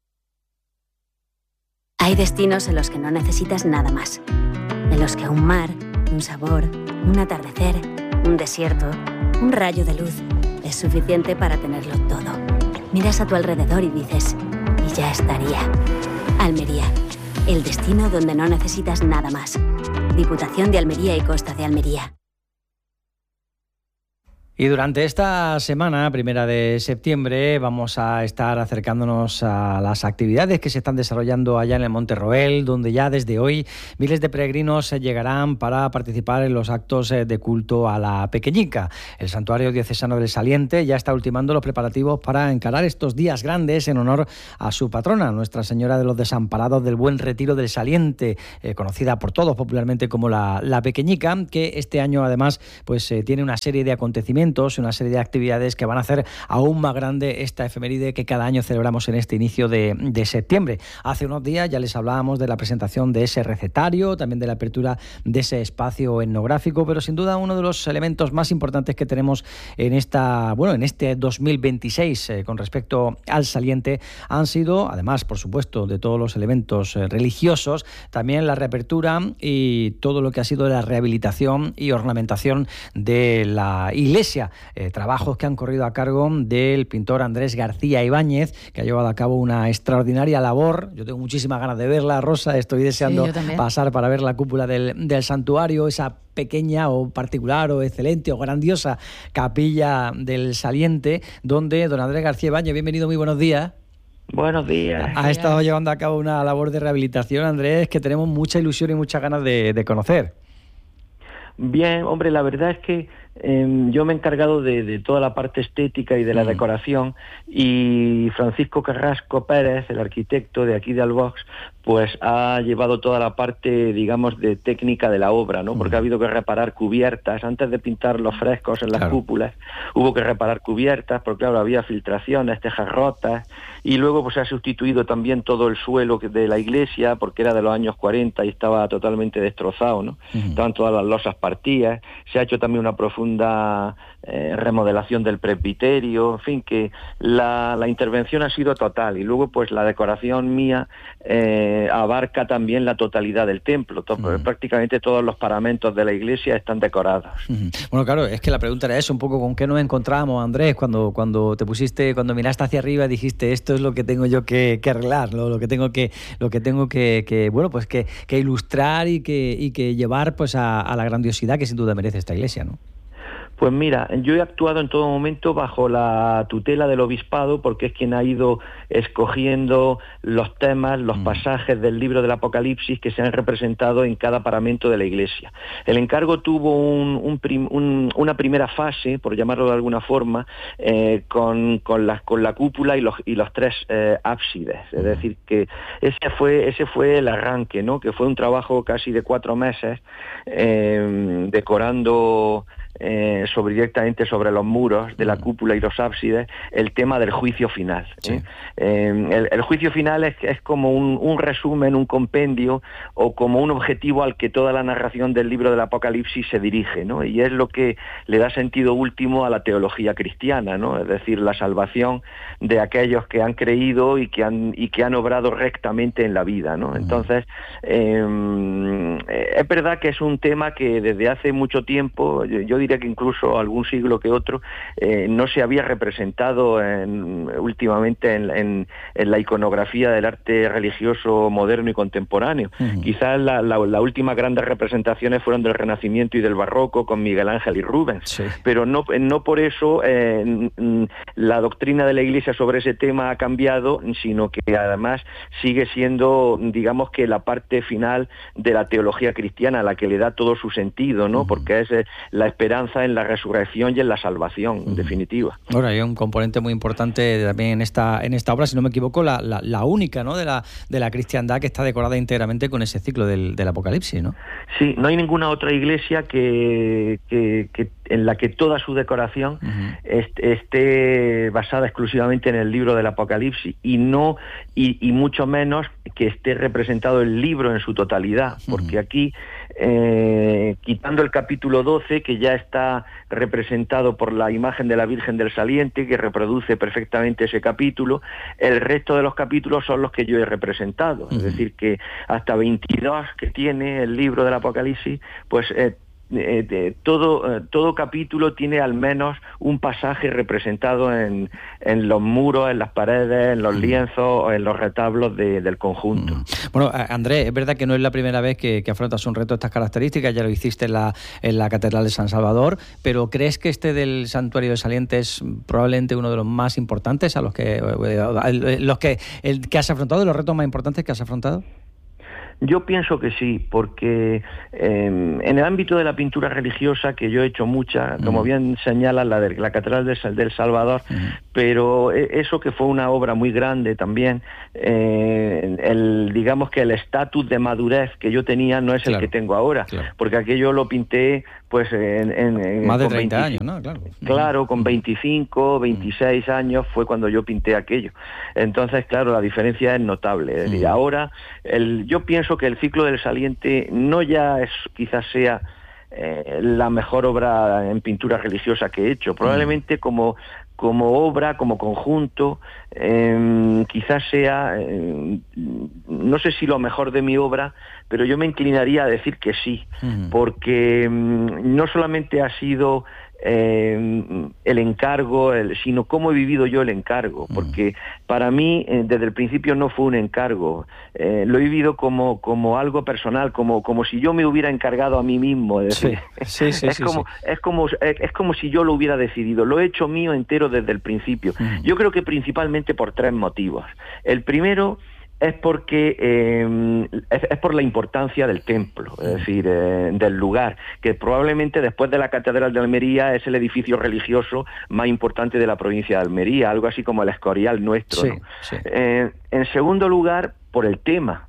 Speaker 4: Hay destinos en los que no necesitas nada más, en los que un mar, un sabor, un atardecer, un desierto, un rayo de luz, es suficiente para tenerlo todo. Miras a tu alrededor y dices, y ya estaría. Almería, el destino donde no necesitas nada más. Diputación de Almería y Costa de Almería.
Speaker 1: Y durante esta semana, primera de septiembre, vamos a estar acercándonos a las actividades que se están desarrollando allá en el Monte Roel, donde ya desde hoy miles de peregrinos llegarán para participar en los actos de culto a la Pequeñica. El Santuario Diocesano del Saliente ya está ultimando los preparativos para encarar estos días grandes en honor a su patrona, Nuestra Señora de los Desamparados del Buen Retiro del Saliente, eh, conocida por todos popularmente como la, la Pequeñica, que este año además pues eh, tiene una serie de acontecimientos, una serie de actividades que van a hacer aún más grande esta efeméride que cada año celebramos en este inicio de, de septiembre. Hace unos días ya les hablábamos de la presentación de ese recetario, también de la apertura de ese espacio etnográfico, pero sin duda uno de los elementos más importantes que tenemos en esta, bueno, en este dos mil veintiséis eh, con respecto al Saliente han sido, además, por supuesto, de todos los elementos eh, religiosos, también la reapertura y todo lo que ha sido la rehabilitación y ornamentación de la iglesia. Eh, trabajos que han corrido a cargo del pintor Andrés García Ibáñez, que ha llevado a cabo una extraordinaria labor. Yo tengo muchísimas ganas de verla, Rosa, estoy deseando sí, pasar para ver la cúpula del, del santuario, esa pequeña o particular o excelente o grandiosa capilla del Saliente, donde don Andrés García Ibáñez, bienvenido, muy buenos días.
Speaker 5: Buenos días.
Speaker 1: Ha estado llevando a cabo una labor de rehabilitación, Andrés, que tenemos mucha ilusión y muchas ganas de, de conocer.
Speaker 5: Bien, hombre, la verdad es que eh, yo me he encargado de, de toda la parte estética y de la mm. decoración, y Francisco Carrasco Pérez, el arquitecto de aquí de Albox, pues ha llevado toda la parte, digamos, de técnica de la obra, ¿no? Porque mm. ha habido que reparar cubiertas. Antes de pintar los frescos en las claro. cúpulas, hubo que reparar cubiertas, porque claro, había filtraciones, tejas rotas, y luego pues se ha sustituido también todo el suelo de la iglesia, porque era de los años cuarenta y estaba totalmente destrozado, ¿no? Mm. Estaban todas las losas partidas. Se ha hecho también una profunda eh, remodelación del presbiterio, en fin, que la, la intervención ha sido total, y luego pues la decoración mía eh, abarca también la totalidad del templo. Todo, uh-huh. Prácticamente todos los paramentos de la iglesia están decorados.
Speaker 1: Uh-huh. Bueno, claro, es que la pregunta era eso, un poco con qué nos encontramos, Andrés, cuando cuando te pusiste, cuando miraste hacia arriba, dijiste, esto es lo que tengo yo que, que arreglar, ¿no? lo que tengo que, lo que tengo que, que bueno, pues que, que ilustrar y que, y que llevar pues a, a la grandiosidad que sin duda merece esta iglesia, ¿no?
Speaker 5: Pues mira, yo he actuado en todo momento bajo la tutela del obispado, porque es quien ha ido escogiendo los temas, los mm. pasajes del libro del Apocalipsis que se han representado en cada paramento de la iglesia. El encargo tuvo un, un prim, un, una primera fase, por llamarlo de alguna forma, eh, con, con, la, con la cúpula y los, y los tres eh, ábsides. Es decir, que ese fue, ese fue el arranque, ¿no? Que fue un trabajo casi de cuatro meses, eh, decorando Eh, sobre directamente sobre los muros de la cúpula y los ábsides el tema del juicio final. ¿eh? Sí. Eh, el, el juicio final es, es como un, un resumen, un compendio, o como un objetivo al que toda la narración del libro del Apocalipsis se dirige, ¿no? Y es lo que le da sentido último a la teología cristiana, ¿no? Es decir, la salvación de aquellos que han creído y que han y que han obrado rectamente en la vida, ¿no? Entonces, eh, es verdad que es un tema que desde hace mucho tiempo, yo, yo diría que incluso algún siglo que otro, eh, no se había representado en, últimamente en, en, en la iconografía del arte religioso moderno y contemporáneo. Uh-huh. Quizás la, la, la última grandes representaciones fueron del Renacimiento y del Barroco con Miguel Ángel y Rubens, sí. Pero no, no por eso eh, la doctrina de la Iglesia sobre ese tema ha cambiado, sino que además sigue siendo, digamos, que la parte final de la teología cristiana, la que le da todo su sentido, ¿no? Uh-huh. Porque es eh, la esperanza en la resurrección y en la salvación, en uh-huh. definitiva.
Speaker 1: Ahora, hay un componente muy importante también en esta en esta obra, si no me equivoco, la, la, la única, ¿no? de la de la cristiandad, que está decorada íntegramente con ese ciclo del, del Apocalipsis, ¿no?
Speaker 5: Sí, no hay ninguna otra iglesia que, que, que en la que toda su decoración uh-huh. esté, esté basada exclusivamente en el libro del Apocalipsis, y no y, y mucho menos que esté representado el libro en su totalidad, porque uh-huh. aquí Eh, quitando el capítulo doce, que ya está representado por la imagen de la Virgen del Saliente, que reproduce perfectamente ese capítulo, el resto de los capítulos son los que yo he representado. Uh-huh. Es decir, que hasta veintidós que tiene el libro del Apocalipsis, pues eh, eh, de, todo, eh, todo capítulo tiene al menos un pasaje representado en, en los muros, en las paredes, en los lienzos o en los retablos de, del conjunto.
Speaker 1: Bueno, Andrés, es verdad que no es la primera vez que, que afrontas un reto de estas características, ya lo hiciste en la, en la Catedral de San Salvador, pero ¿crees que este del Santuario de Saliente es probablemente uno de los más importantes a los que, los que, el, que has afrontado, los retos más importantes que has afrontado?
Speaker 5: Yo pienso que sí, porque eh, en el ámbito de la pintura religiosa, que yo he hecho mucha, como bien señala la de la Catedral de del Salvador, uh-huh. pero eso que fue una obra muy grande también, eh, el, digamos que el estatus de madurez que yo tenía no es claro. el que tengo ahora, claro. porque aquello lo pinté pues en... en, en
Speaker 1: más de treinta años, ¿no? Claro.
Speaker 5: Claro, con veinticinco, veintiséis uh-huh. años fue cuando yo pinté aquello. Entonces, claro, la diferencia es notable. Es decir, uh-huh. ahora, el, yo pienso que el ciclo del Saliente no ya es quizás sea eh, la mejor obra en pintura religiosa que he hecho, probablemente como como obra, como conjunto, eh, quizás sea, eh, no sé si lo mejor de mi obra, pero yo me inclinaría a decir que sí, uh-huh. porque eh, no solamente ha sido eh, el encargo, el, sino cómo he vivido yo el encargo, porque para mí eh, desde el principio no fue un encargo, eh, lo he vivido como como algo personal, como como si yo me hubiera encargado a mí mismo, es decir,
Speaker 1: sí, sí, sí,
Speaker 5: es
Speaker 1: sí,
Speaker 5: como
Speaker 1: sí.
Speaker 5: es como es, es como si yo lo hubiera decidido, lo he hecho mío entero desde el principio. Uh-huh. Yo creo que principalmente por tres motivos. El primero es porque eh, es, es por la importancia del templo, es decir, eh, del lugar, que probablemente después de la Catedral de Almería es el edificio religioso más importante de la provincia de Almería, algo así como el Escorial nuestro,
Speaker 1: sí,
Speaker 5: ¿no?
Speaker 1: Sí.
Speaker 5: Eh, en segundo lugar, por el tema.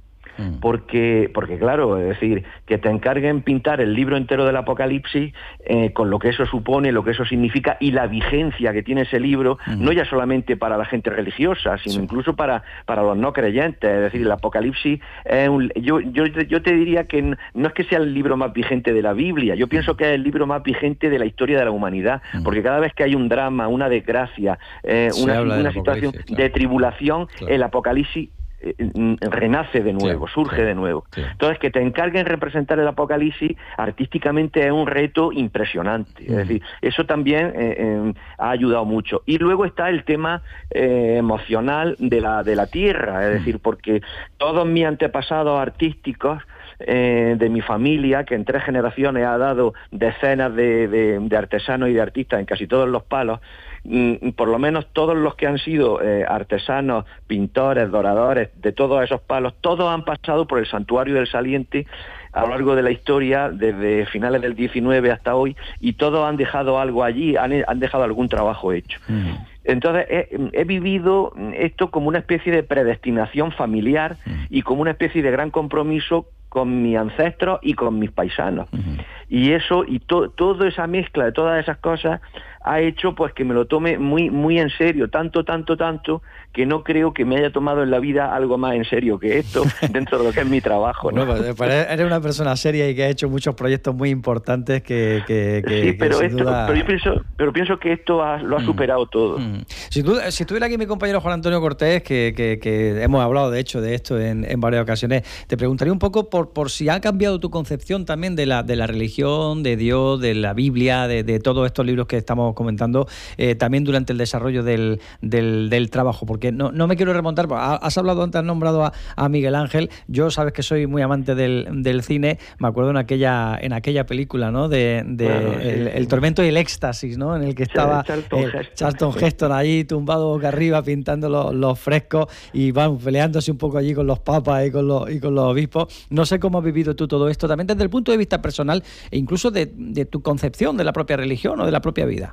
Speaker 5: Porque, porque claro, es decir, que te encarguen pintar el libro entero del Apocalipsis, eh, con lo que eso supone, lo que eso significa y la vigencia que tiene ese libro, uh-huh. no ya solamente para la gente religiosa, sino sí. incluso para, para los no creyentes. Es decir, el Apocalipsis es un, yo, yo, yo te diría que no es que sea el libro más vigente de la Biblia, yo pienso que es el libro más vigente de la historia de la humanidad, uh-huh. porque cada vez que hay un drama, una desgracia, eh, una, una situación claro. de tribulación, claro. el Apocalipsis Eh, renace de nuevo, claro, surge claro, de nuevo. Claro. Entonces, que te encarguen representar el Apocalipsis artísticamente es un reto impresionante. Uh-huh. Es decir, eso también eh, eh, ha ayudado mucho. Y luego está el tema eh, emocional de la, de la tierra, es uh-huh. decir, porque todos mis antepasados artísticos Eh, de mi familia, que en tres generaciones ha dado decenas de, de, de artesanos y de artistas en casi todos los palos, mm, por lo menos todos los que han sido eh, artesanos, pintores, doradores, de todos esos palos, todos han pasado por el Santuario del Saliente a lo largo de la historia, desde finales del diecinueve hasta hoy, y todos han dejado algo allí, han, han dejado algún trabajo hecho. Uh-huh. Entonces he, he vivido esto como una especie de predestinación familiar uh-huh. y como una especie de gran compromiso con mis ancestros y con mis paisanos. Uh-huh. Y eso, y to, toda esa mezcla de todas esas cosas ha hecho pues que me lo tome muy muy en serio, tanto, tanto, tanto, que no creo que me haya tomado en la vida algo más en serio que esto, dentro de lo que es mi trabajo, ¿no?
Speaker 1: Bueno, pues eres una persona seria y que ha hecho muchos proyectos muy importantes que... que, que
Speaker 5: sí, pero,
Speaker 1: que
Speaker 5: esto,
Speaker 1: duda...
Speaker 5: pero, yo pienso, pero pienso que esto ha, lo ha superado mm. todo.
Speaker 1: Mm. Si, tú, si estuviera aquí mi compañero Juan Antonio Cortés, que, que, que hemos hablado de hecho de esto en, en varias ocasiones, te preguntaría un poco por, por si ha cambiado tu concepción también de la, de la religión, de Dios, de la Biblia, de, de todos estos libros que estamos comentando, eh, también durante el desarrollo del, del, del trabajo, porque no, no me quiero remontar, has hablado antes, has nombrado a, a Miguel Ángel, yo sabes que soy muy amante del, del cine, me acuerdo en aquella en aquella película, ¿no? De, de bueno, sí, el, el tormento y el éxtasis, ¿no? En el que estaba
Speaker 5: Charlton,
Speaker 1: eh,
Speaker 5: Heston.
Speaker 1: Charlton Heston ahí tumbado boca arriba pintando los, los frescos y vamos peleándose un poco allí con los papas y con los y con los obispos. No sé cómo has vivido tú todo esto, también desde el punto de vista personal e incluso de, de tu concepción de la propia religión o de la propia vida.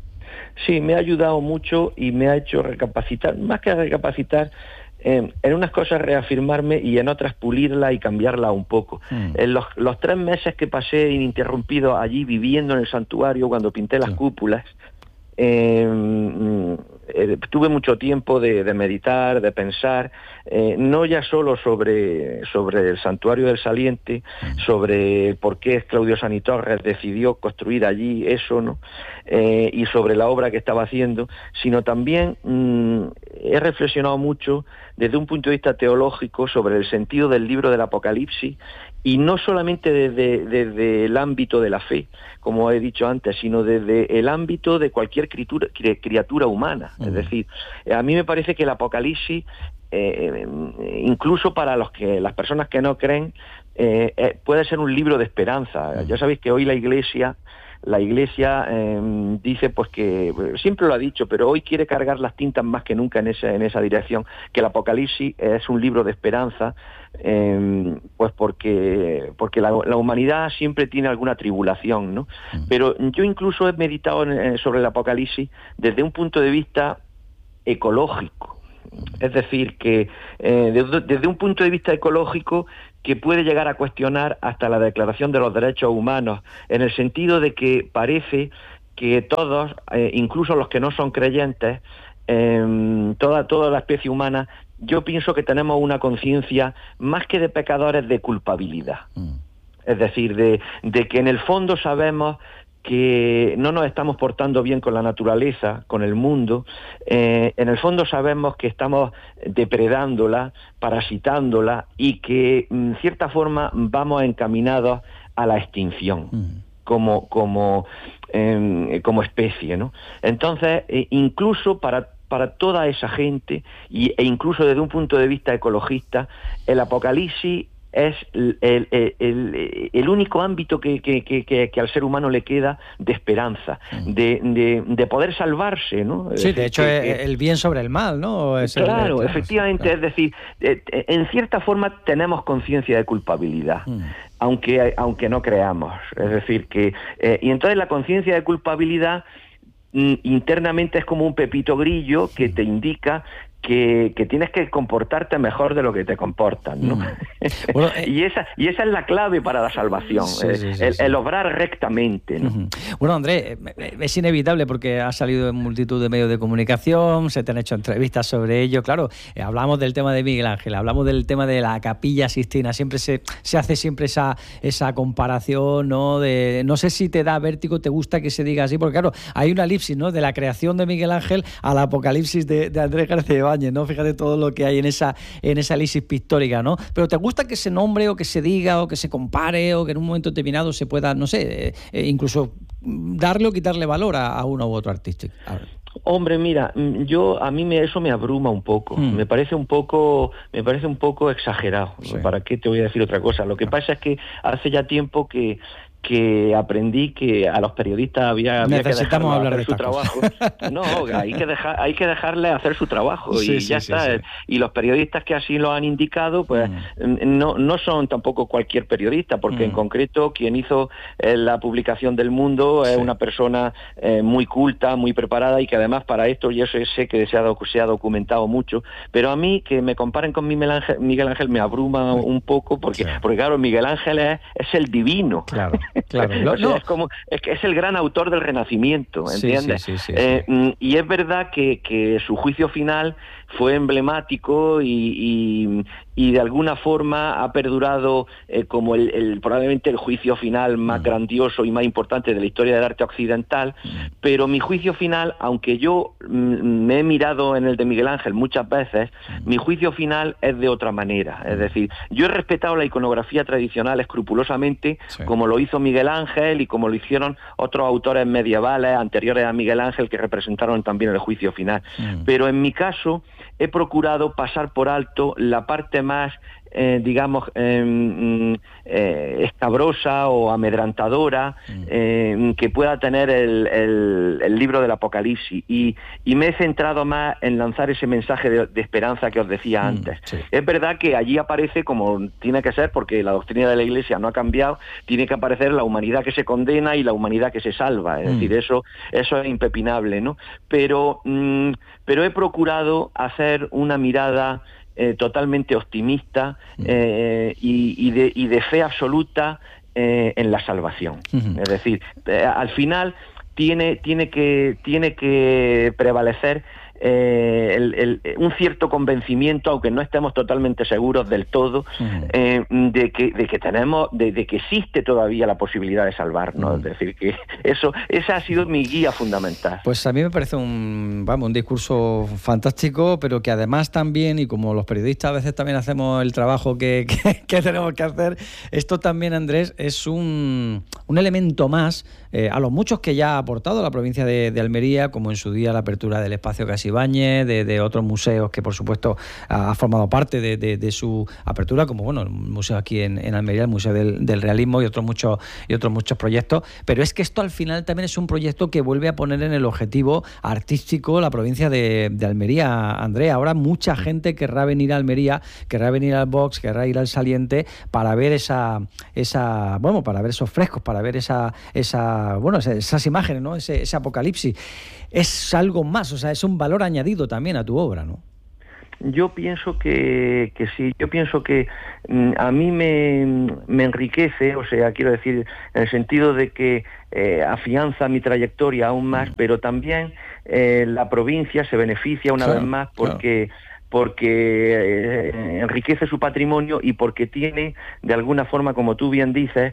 Speaker 5: Sí, me ha ayudado mucho y me ha hecho recapacitar, más que recapacitar, eh, en unas cosas reafirmarme y en otras pulirla y cambiarla un poco. Mm. En los, los tres meses que pasé ininterrumpido allí viviendo en el santuario cuando pinté las sí. cúpulas, eh, eh, tuve mucho tiempo de, de meditar, de pensar, eh, no ya solo sobre, sobre el Santuario del Saliente, sobre por qué Claudio Sani Torres decidió construir allí eso, ¿no? Eh, y sobre la obra que estaba haciendo, sino también mmm, he reflexionado mucho desde un punto de vista teológico sobre el sentido del libro del Apocalipsis y no solamente desde, desde el ámbito de la fe, como he dicho antes, sino desde el ámbito de cualquier criatura, criatura humana. Uh-huh. Es decir, a mí me parece que el Apocalipsis, eh, incluso para los que las personas que no creen, eh, eh, puede ser un libro de esperanza. Uh-huh. Ya sabéis que hoy la Iglesia La Iglesia eh, dice, pues que, siempre lo ha dicho, pero hoy quiere cargar las tintas más que nunca en esa, en esa dirección, que el Apocalipsis es un libro de esperanza, eh, pues porque, porque la, la humanidad siempre tiene alguna tribulación, ¿no? Pero yo incluso he meditado en, sobre el Apocalipsis desde un punto de vista ecológico. Es decir, que eh, desde, desde un punto de vista ecológico que puede llegar a cuestionar hasta la Declaración de los Derechos Humanos, en el sentido de que parece que todos, eh, incluso los que no son creyentes, eh, toda, toda la especie humana, yo pienso que tenemos una conciencia más que de pecadores, de culpabilidad. Mm. Es decir, de, de que en el fondo sabemos que no nos estamos portando bien con la naturaleza, con el mundo. Eh, en el fondo sabemos que estamos depredándola, parasitándola, y que en cierta forma vamos encaminados a la extinción mm. como, como, eh, como especie, ¿no? Entonces, eh, incluso para para toda esa gente, y, e incluso desde un punto de vista ecologista, el Apocalipsis es el, el, el, el único ámbito que, que, que, que al ser humano le queda de esperanza, de, de, de poder salvarse, ¿no?
Speaker 1: Sí, de hecho, que, que, el bien sobre el mal, ¿no? Es
Speaker 5: claro,
Speaker 1: el,
Speaker 5: efectivamente,
Speaker 1: claro.
Speaker 5: Es decir, en cierta forma tenemos conciencia de culpabilidad, mm. aunque, aunque no creamos. Es decir, que... Eh, y entonces la conciencia de culpabilidad internamente es como un pepito grillo que te indica que, que tienes que comportarte mejor de lo que te comportas, ¿no? Mm. Bueno, eh, y esa y esa es la clave para la salvación, sí, sí, sí, el, sí. el obrar rectamente, ¿no?
Speaker 1: Uh-huh. Bueno, Andrés, es inevitable porque has salido en multitud de medios de comunicación, se te han hecho entrevistas sobre ello, claro, eh, hablamos del tema de Miguel Ángel, hablamos del tema de la Capilla Sixtina, siempre se, se hace siempre esa, esa comparación, ¿no? De, no sé si te da vértigo, te gusta que se diga así, porque claro, hay una elipsis, ¿no? De la creación de Miguel Ángel al apocalipsis de, de Andrés García Ibáñez, ¿no? Fíjate todo lo que hay en esa en esa elipsis pictórica, ¿no? Pero ¿te gusta que se nombre o que se diga o que se compare o que en un momento determinado se pueda, no sé, eh, incluso darle o quitarle valor a, a uno u otro artista?
Speaker 5: Hombre, mira, yo a mí me, eso me abruma un poco, mm. me parece un poco, me parece un poco exagerado. Sí. ¿Para qué te voy a decir otra cosa? Lo que pasa es que hace ya tiempo que que aprendí que a los periodistas había, había que dejarles hacer de su trabajo. No, hay que dejar, hay que dejarle hacer su trabajo, sí, y sí, ya sí, está. Sí. Y los periodistas que así lo han indicado, pues mm. no, no son tampoco cualquier periodista, porque mm. en concreto quien hizo eh, la publicación del Mundo sí. es una persona eh, muy culta, muy preparada, y que además para esto yo sé, sé que se ha, se ha documentado mucho, pero a mí que me comparen con Miguel Ángel, Miguel Ángel me abruma sí. un poco, porque, sí. porque claro, Miguel Ángel es, es el divino.
Speaker 1: Claro. Claro,
Speaker 5: o sea, no. es como es que es el gran autor del Renacimiento, ¿entiendes? Sí, sí, sí, sí, eh, sí. Y es verdad que, que su juicio final fue emblemático y, y, y de alguna forma ha perdurado eh, como el, el probablemente el juicio final más mm. grandioso y más importante de la historia del arte occidental, mm. pero mi juicio final, aunque yo mm, me he mirado en el de Miguel Ángel muchas veces, mm. mi juicio final es de otra manera. Es decir, yo he respetado la iconografía tradicional escrupulosamente, sí. como lo hizo Miguel Ángel y como lo hicieron otros autores medievales anteriores a Miguel Ángel que representaron también el juicio final. Mm. Pero en mi caso he procurado pasar por alto la parte más, eh, digamos, eh, eh, escabrosa o amedrantadora mm. eh, que pueda tener el, el, el libro del Apocalipsis, y, y me he centrado más en lanzar ese mensaje de, de esperanza que os decía mm, antes. Sí. Es verdad que allí aparece, como tiene que ser, porque la doctrina de la Iglesia no ha cambiado, tiene que aparecer la humanidad que se condena y la humanidad que se salva, es mm. decir, eso, eso es impepinable, ¿no? Pero, mm, pero he procurado hacer una mirada Eh, totalmente optimista eh, y, y, de, y de fe absoluta eh, en la salvación. Uh-huh. Es decir, eh, al final tiene, tiene, que, tiene que prevalecer eh, el, el, un cierto convencimiento, aunque no estemos totalmente seguros del todo, uh-huh. eh, de que de que tenemos, de, de que existe todavía la posibilidad de salvarnos. Uh-huh. Es decir, que eso, esa ha sido mi guía fundamental.
Speaker 1: Pues a mí me parece un, vamos, un discurso fantástico, pero que además también, y como los periodistas a veces también hacemos el trabajo que, que, que tenemos que hacer, esto también, Andrés, es un, un elemento más eh, a los muchos que ya ha aportado la provincia de, de Almería, como en su día la apertura del espacio Casibáñez, de, de otros museos que por supuesto ha formado parte de, de, de su apertura, como bueno, el museo aquí en, en Almería, el Museo del, del Realismo y otros muchos y otros muchos proyectos. Pero es que esto al final también es un proyecto que vuelve a poner en el objetivo artístico la provincia de, de Almería, Andrés. Ahora mucha gente querrá venir a Almería, querrá venir al Box, querrá ir al Saliente para ver esa, esa bueno, para ver esos frescos, para ver esa, esa bueno, esas imágenes, ¿no? Ese, ese apocalipsis. Es algo más, o sea, es un valor añadido también a tu obra, ¿no?
Speaker 5: Yo pienso que, que sí, yo pienso que mm, a mí me, me enriquece, o sea, quiero decir, en el sentido de que eh, afianza mi trayectoria aún más, pero también eh, la provincia se beneficia una claro, vez más porque... Claro. porque eh, enriquece su patrimonio y porque tiene, de alguna forma, como tú bien dices,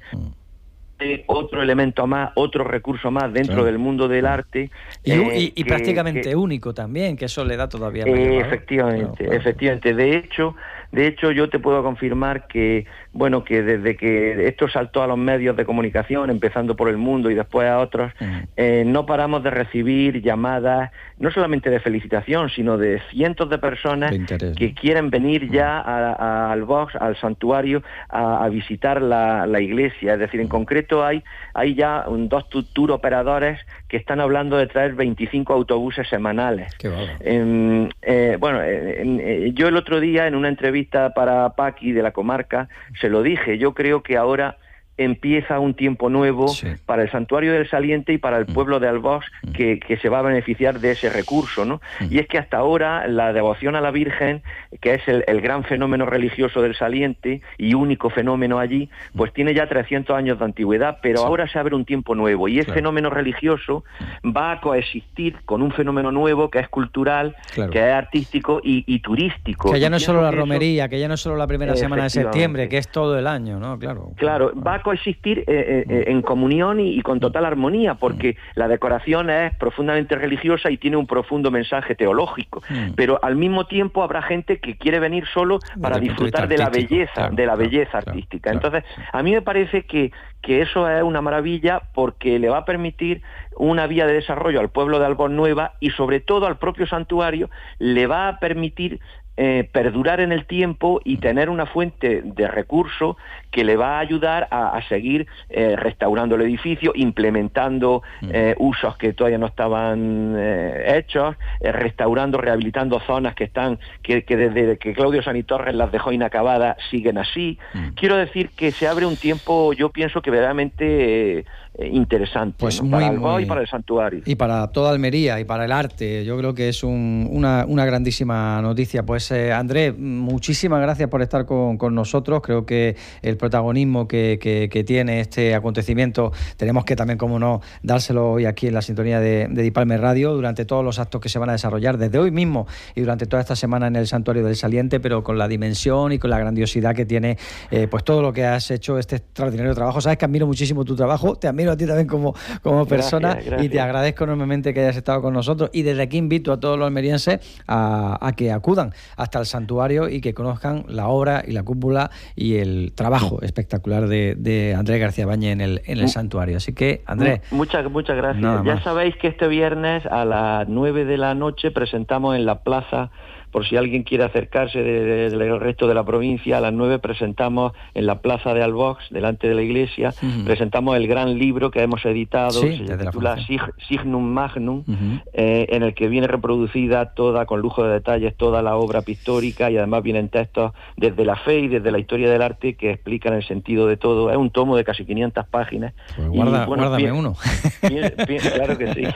Speaker 5: otro elemento más, otro recurso más dentro claro. del mundo del arte.
Speaker 1: Y, eh, y, y que, prácticamente que, único también, que eso le da todavía más.
Speaker 5: Eh, efectivamente, claro, claro. efectivamente. De hecho, de hecho, yo te puedo confirmar que, bueno, que desde que esto saltó a los medios de comunicación, empezando por El Mundo y después a otros, uh-huh. eh, no paramos de recibir llamadas, no solamente de felicitación, sino de cientos de personas que quieren venir ya a, a, al Box, al santuario, a, a visitar la, la iglesia. Es decir, en concreto hay, hay ya un, dos tour operadores que están hablando de traer veinticinco autobuses semanales.
Speaker 1: Qué bueno.
Speaker 5: Eh, eh, bueno, eh, eh, yo el otro día en una entrevista para Paqui de la comarca se lo dije, yo creo que ahora empieza un tiempo nuevo sí. para el Santuario del Saliente y para el pueblo de Albox que, que se va a beneficiar de ese recurso, ¿no? Y es que hasta ahora la devoción a la Virgen, que es el, el gran fenómeno religioso del Saliente y único fenómeno allí, pues tiene ya trescientos años de antigüedad, pero sí. ahora se abre un tiempo nuevo y ese claro. fenómeno religioso va a coexistir con un fenómeno nuevo que es cultural, claro. que es artístico y, y turístico.
Speaker 1: Que ya no es solo la romería, eso... que ya no es solo la primera semana de septiembre, que es todo el año, ¿no? Claro.
Speaker 5: Claro, va a coexistir eh, eh, en comunión y, y con total armonía, porque la decoración es profundamente religiosa y tiene un profundo mensaje teológico, mm. pero al mismo tiempo habrá gente que quiere venir solo para disfrutar de la belleza, claro, de la claro, belleza claro, artística. Claro. Entonces, a mí me parece que, que eso es una maravilla porque le va a permitir una vía de desarrollo al pueblo de Albox Nueva y sobre todo al propio santuario le va a permitir Eh, perdurar en el tiempo y tener una fuente de recursos que le va a ayudar a, a seguir eh, restaurando el edificio, implementando eh, usos que todavía no estaban eh, hechos, eh, restaurando, rehabilitando zonas que están que, que desde que Claudio Sani Torres las dejó inacabadas siguen así. Mm. Quiero decir que se abre un tiempo, yo pienso que verdaderamente eh, interesante,
Speaker 1: pues
Speaker 5: ¿no?
Speaker 1: muy,
Speaker 5: para Albox
Speaker 1: muy...
Speaker 5: y para el santuario.
Speaker 1: Y para toda Almería y para el arte. Yo creo que es un, una, una grandísima noticia. Pues eh, Andrés, muchísimas gracias por estar con, con nosotros. Creo que el protagonismo que, que, que tiene este acontecimiento tenemos que también, como no, dárselo hoy aquí en la sintonía de, de Dipalme Radio durante todos los actos que se van a desarrollar desde hoy mismo y durante toda esta semana en el Santuario del Saliente, pero con la dimensión y con la grandiosidad que tiene eh, pues todo lo que has hecho, este extraordinario trabajo. Sabes que admiro muchísimo tu trabajo, te admiro a ti también como, como persona, gracias, gracias. Y te agradezco enormemente que hayas estado con nosotros y desde aquí invito a todos los almerienses a, a que acudan hasta el santuario y que conozcan la obra y la cúpula y el trabajo espectacular de, de Andrés García Báñez en el, en el santuario. Así que, Andrés...
Speaker 5: Muchas, muchas gracias. Ya sabéis que este viernes a las nueve de la noche presentamos en la plaza, por si alguien quiere acercarse del de, de, resto de la provincia, a las nueve presentamos en la plaza de Albox, delante de la iglesia, uh-huh. presentamos el gran libro que hemos editado, sí, se titula Sig, Signum Magnum, uh-huh. eh, en el que viene reproducida toda, con lujo de detalles, toda la obra pictórica y además vienen textos desde la fe y desde la historia del arte que explican el sentido de todo. Es un tomo de casi quinientas páginas.
Speaker 1: Pues guarda, y, bueno, guárdame pi- uno.
Speaker 5: Pi- pi- claro que sí.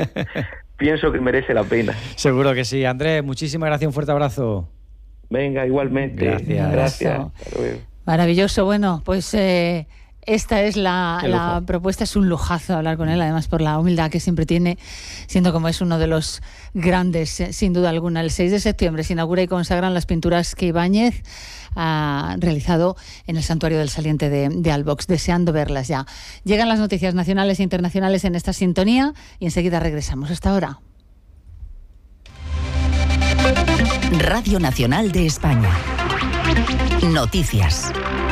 Speaker 5: Pienso que merece la pena.
Speaker 1: Seguro que sí. Andrés, muchísimas gracias, un fuerte abrazo.
Speaker 5: Venga, igualmente.
Speaker 1: Gracias.
Speaker 5: Gracias.
Speaker 2: Maravilloso. Bueno, pues eh, esta es la, la propuesta, es un lujazo hablar con él, además por la humildad que siempre tiene, siendo como es uno de los grandes, sin duda alguna. El seis de septiembre se inaugura y consagran las pinturas que Ibáñez ha realizado en el Santuario del Saliente de, de Albox, deseando verlas ya. Llegan las noticias nacionales e internacionales en esta sintonía y enseguida regresamos. Hasta ahora.
Speaker 6: Radio Nacional de España. Noticias.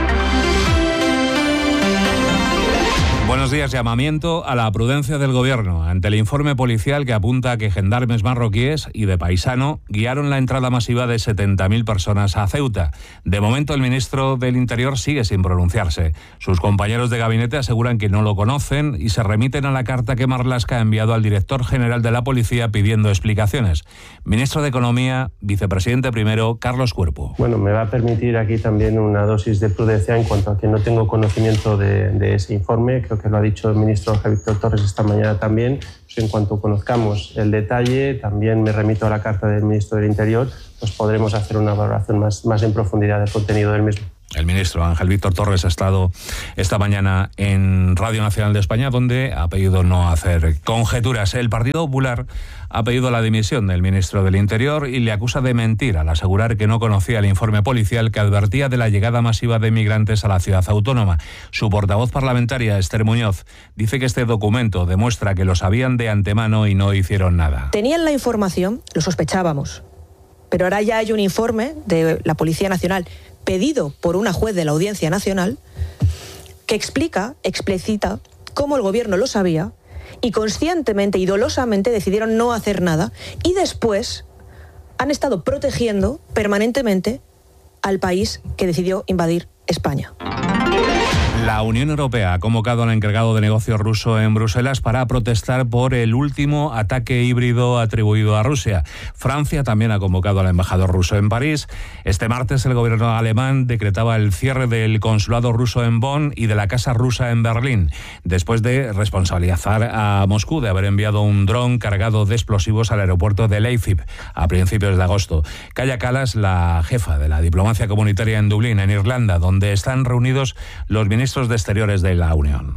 Speaker 7: Buenos días. Llamamiento a la prudencia del Gobierno ante el informe policial que apunta a que gendarmes marroquíes y de paisano guiaron la entrada masiva de setenta mil personas a Ceuta. De momento, el ministro del Interior sigue sin pronunciarse. Sus compañeros de gabinete aseguran que no lo conocen y se remiten a la carta que Marlaska ha enviado al director general de la Policía pidiendo explicaciones. Ministro de Economía, vicepresidente primero, Carlos Cuerpo.
Speaker 8: Bueno, me va a permitir aquí también una dosis de prudencia en cuanto a que no tengo conocimiento de, de ese informe. Creo que lo ha dicho el ministro Ángel Víctor Torres esta mañana también. Pues en cuanto conozcamos el detalle, también me remito a la carta del ministro del Interior, pues podremos hacer una valoración más, más en profundidad del contenido del mismo.
Speaker 7: El ministro Ángel Víctor Torres ha estado esta mañana en Radio Nacional de España, donde ha pedido no hacer conjeturas. El Partido Popular ha pedido la dimisión del ministro del Interior y le acusa de mentir al asegurar que no conocía el informe policial que advertía de la llegada masiva de migrantes a la ciudad autónoma. Su portavoz parlamentaria, Esther Muñoz, dice que este documento demuestra que lo sabían de antemano y no hicieron nada.
Speaker 9: Tenían la información, lo sospechábamos, pero ahora ya hay un informe de la Policía Nacional pedido por una juez de la Audiencia Nacional que explica, explicita cómo el gobierno lo sabía y conscientemente y dolosamente decidieron no hacer nada y después han estado protegiendo permanentemente al país que decidió invadir España.
Speaker 7: La Unión Europea ha convocado al encargado de negocios ruso en Bruselas para protestar por el último ataque híbrido atribuido a Rusia. Francia también ha convocado al embajador ruso en París. Este martes el gobierno alemán decretaba el cierre del consulado ruso en Bonn y de la casa rusa en Berlín, después de responsabilizar a Moscú de haber enviado un dron cargado de explosivos al aeropuerto de Leipzig a principios de agosto. Kaja Kallas, la jefa de la diplomacia comunitaria en Dublín, en Irlanda, donde están reunidos los ministros de Exteriores de la Unión.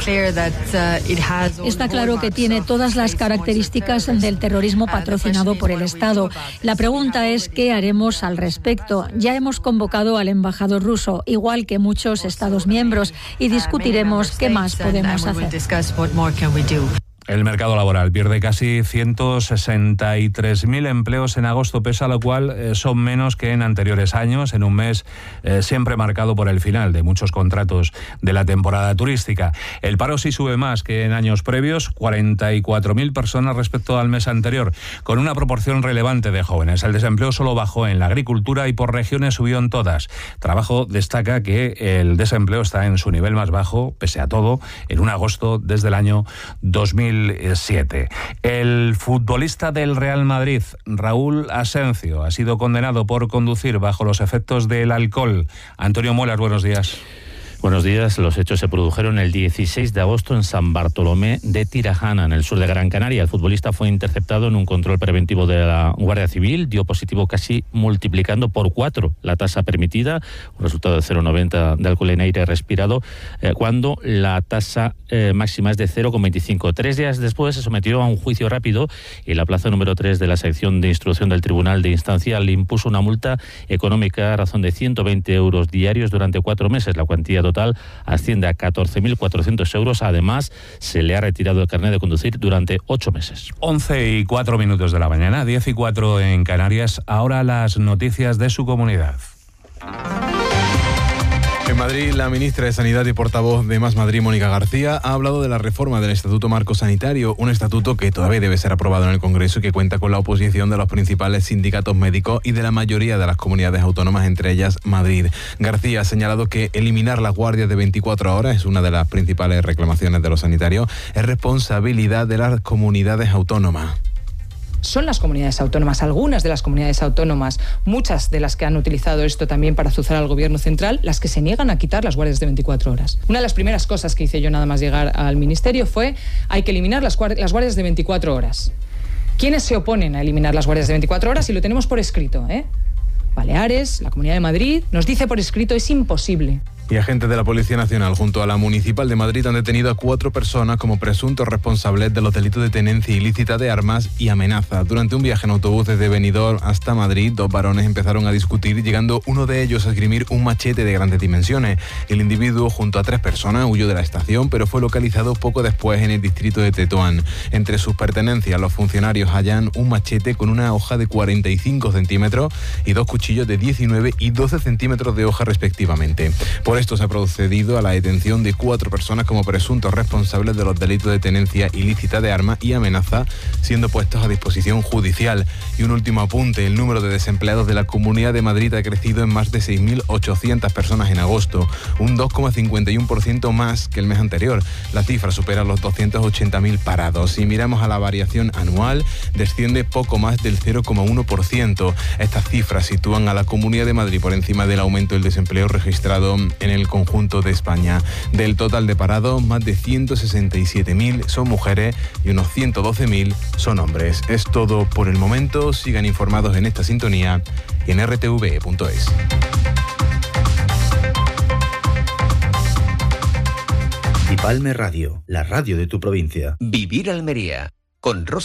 Speaker 10: Está claro que tiene todas las características del terrorismo patrocinado por el Estado. La pregunta es ¿qué haremos al respecto? Ya hemos convocado al embajador ruso, igual que muchos Estados miembros, y discutiremos qué más podemos hacer.
Speaker 7: El mercado laboral pierde casi ciento sesenta y tres mil empleos en agosto, pese a lo cual eh, son menos que en anteriores años, en un mes eh, siempre marcado por el final de muchos contratos de la temporada turística. El paro sí sube más que en años previos, cuarenta y cuatro mil personas respecto al mes anterior, con una proporción relevante de jóvenes. El desempleo solo bajó en la agricultura y por regiones subió en todas. Trabajo destaca que el desempleo está en su nivel más bajo, pese a todo, en un agosto desde el año dos mil siete. El futbolista del Real Madrid, Raúl Asencio, ha sido condenado por conducir bajo los efectos del alcohol. Antonio Muelas, buenos días.
Speaker 11: Buenos días. Los hechos se produjeron el dieciséis de agosto en San Bartolomé de Tirajana, en el sur de Gran Canaria. El futbolista fue interceptado en un control preventivo de la Guardia Civil, dio positivo casi multiplicando por cuatro la tasa permitida, un resultado de cero coma noventa de alcohol en aire respirado, eh, cuando la tasa eh, máxima es de cero coma veinticinco. Tres días después se sometió a un juicio rápido y la plaza número tres de la sección de instrucción del Tribunal de Instancia le impuso una multa económica a razón de ciento veinte euros diarios durante cuatro meses. La cuantía total asciende a catorce mil cuatrocientos euros. Además, se le ha retirado el carnet de conducir durante ocho meses.
Speaker 7: once y cuatro minutos de la mañana, diez y cuatro en Canarias. Ahora las noticias de su comunidad.
Speaker 12: En Madrid, la ministra de Sanidad y portavoz de Más Madrid, Mónica García, ha hablado de la reforma del Estatuto Marco Sanitario, un estatuto que todavía debe ser aprobado en el Congreso y que cuenta con la oposición de los principales sindicatos médicos y de la mayoría de las comunidades autónomas, entre ellas Madrid. García ha señalado que eliminar las guardias de veinticuatro horas es una de las principales reclamaciones de los sanitarios, es responsabilidad de las comunidades autónomas.
Speaker 13: Son las comunidades autónomas, algunas de las comunidades autónomas, muchas de las que han utilizado esto también para azuzar al gobierno central, las que se niegan a quitar las guardias de veinticuatro horas. Una de las primeras cosas que hice yo nada más llegar al ministerio fue hay que eliminar las, las guardias de veinticuatro horas. ¿Quiénes se oponen a eliminar las guardias de veinticuatro horas? Y lo tenemos por escrito, ¿eh? Baleares, la Comunidad de Madrid, nos dice por escrito es imposible.
Speaker 12: Y agentes de la Policía Nacional junto a la Municipal de Madrid han detenido a cuatro personas como presuntos responsables de los delitos de tenencia ilícita de armas y amenaza. Durante un viaje en autobús desde Benidorm hasta Madrid, dos varones empezaron a discutir, llegando uno de ellos a esgrimir un machete de grandes dimensiones. El individuo, junto a tres personas, huyó de la estación, pero fue localizado poco después en el distrito de Tetuán. Entre sus pertenencias, los funcionarios hallan un machete con una hoja de cuarenta y cinco centímetros y dos cuchillos de diecinueve y doce centímetros de hoja respectivamente. Por esto se ha procedido a la detención de cuatro personas como presuntos responsables de los delitos de tenencia ilícita de armas y amenaza, siendo puestos a disposición judicial. Y un último apunte: el número de desempleados de la Comunidad de Madrid ha crecido en más de seis mil ochocientas personas en agosto, un dos coma cincuenta y uno por ciento más que el mes anterior. La cifra supera los doscientos ochenta mil parados. Si miramos a la variación anual, desciende poco más del cero coma uno por ciento. Estas cifras sitúan a la Comunidad de Madrid por encima del aumento del desempleo registrado en el conjunto de España. Del total de parados, más de ciento sesenta y siete mil son mujeres y unos ciento doce mil son hombres. Es todo por el momento. Sigan informados en esta sintonía y en r t v punto es.
Speaker 14: Dipalme Radio, la radio de tu provincia.
Speaker 15: Vivir Almería, con Rosa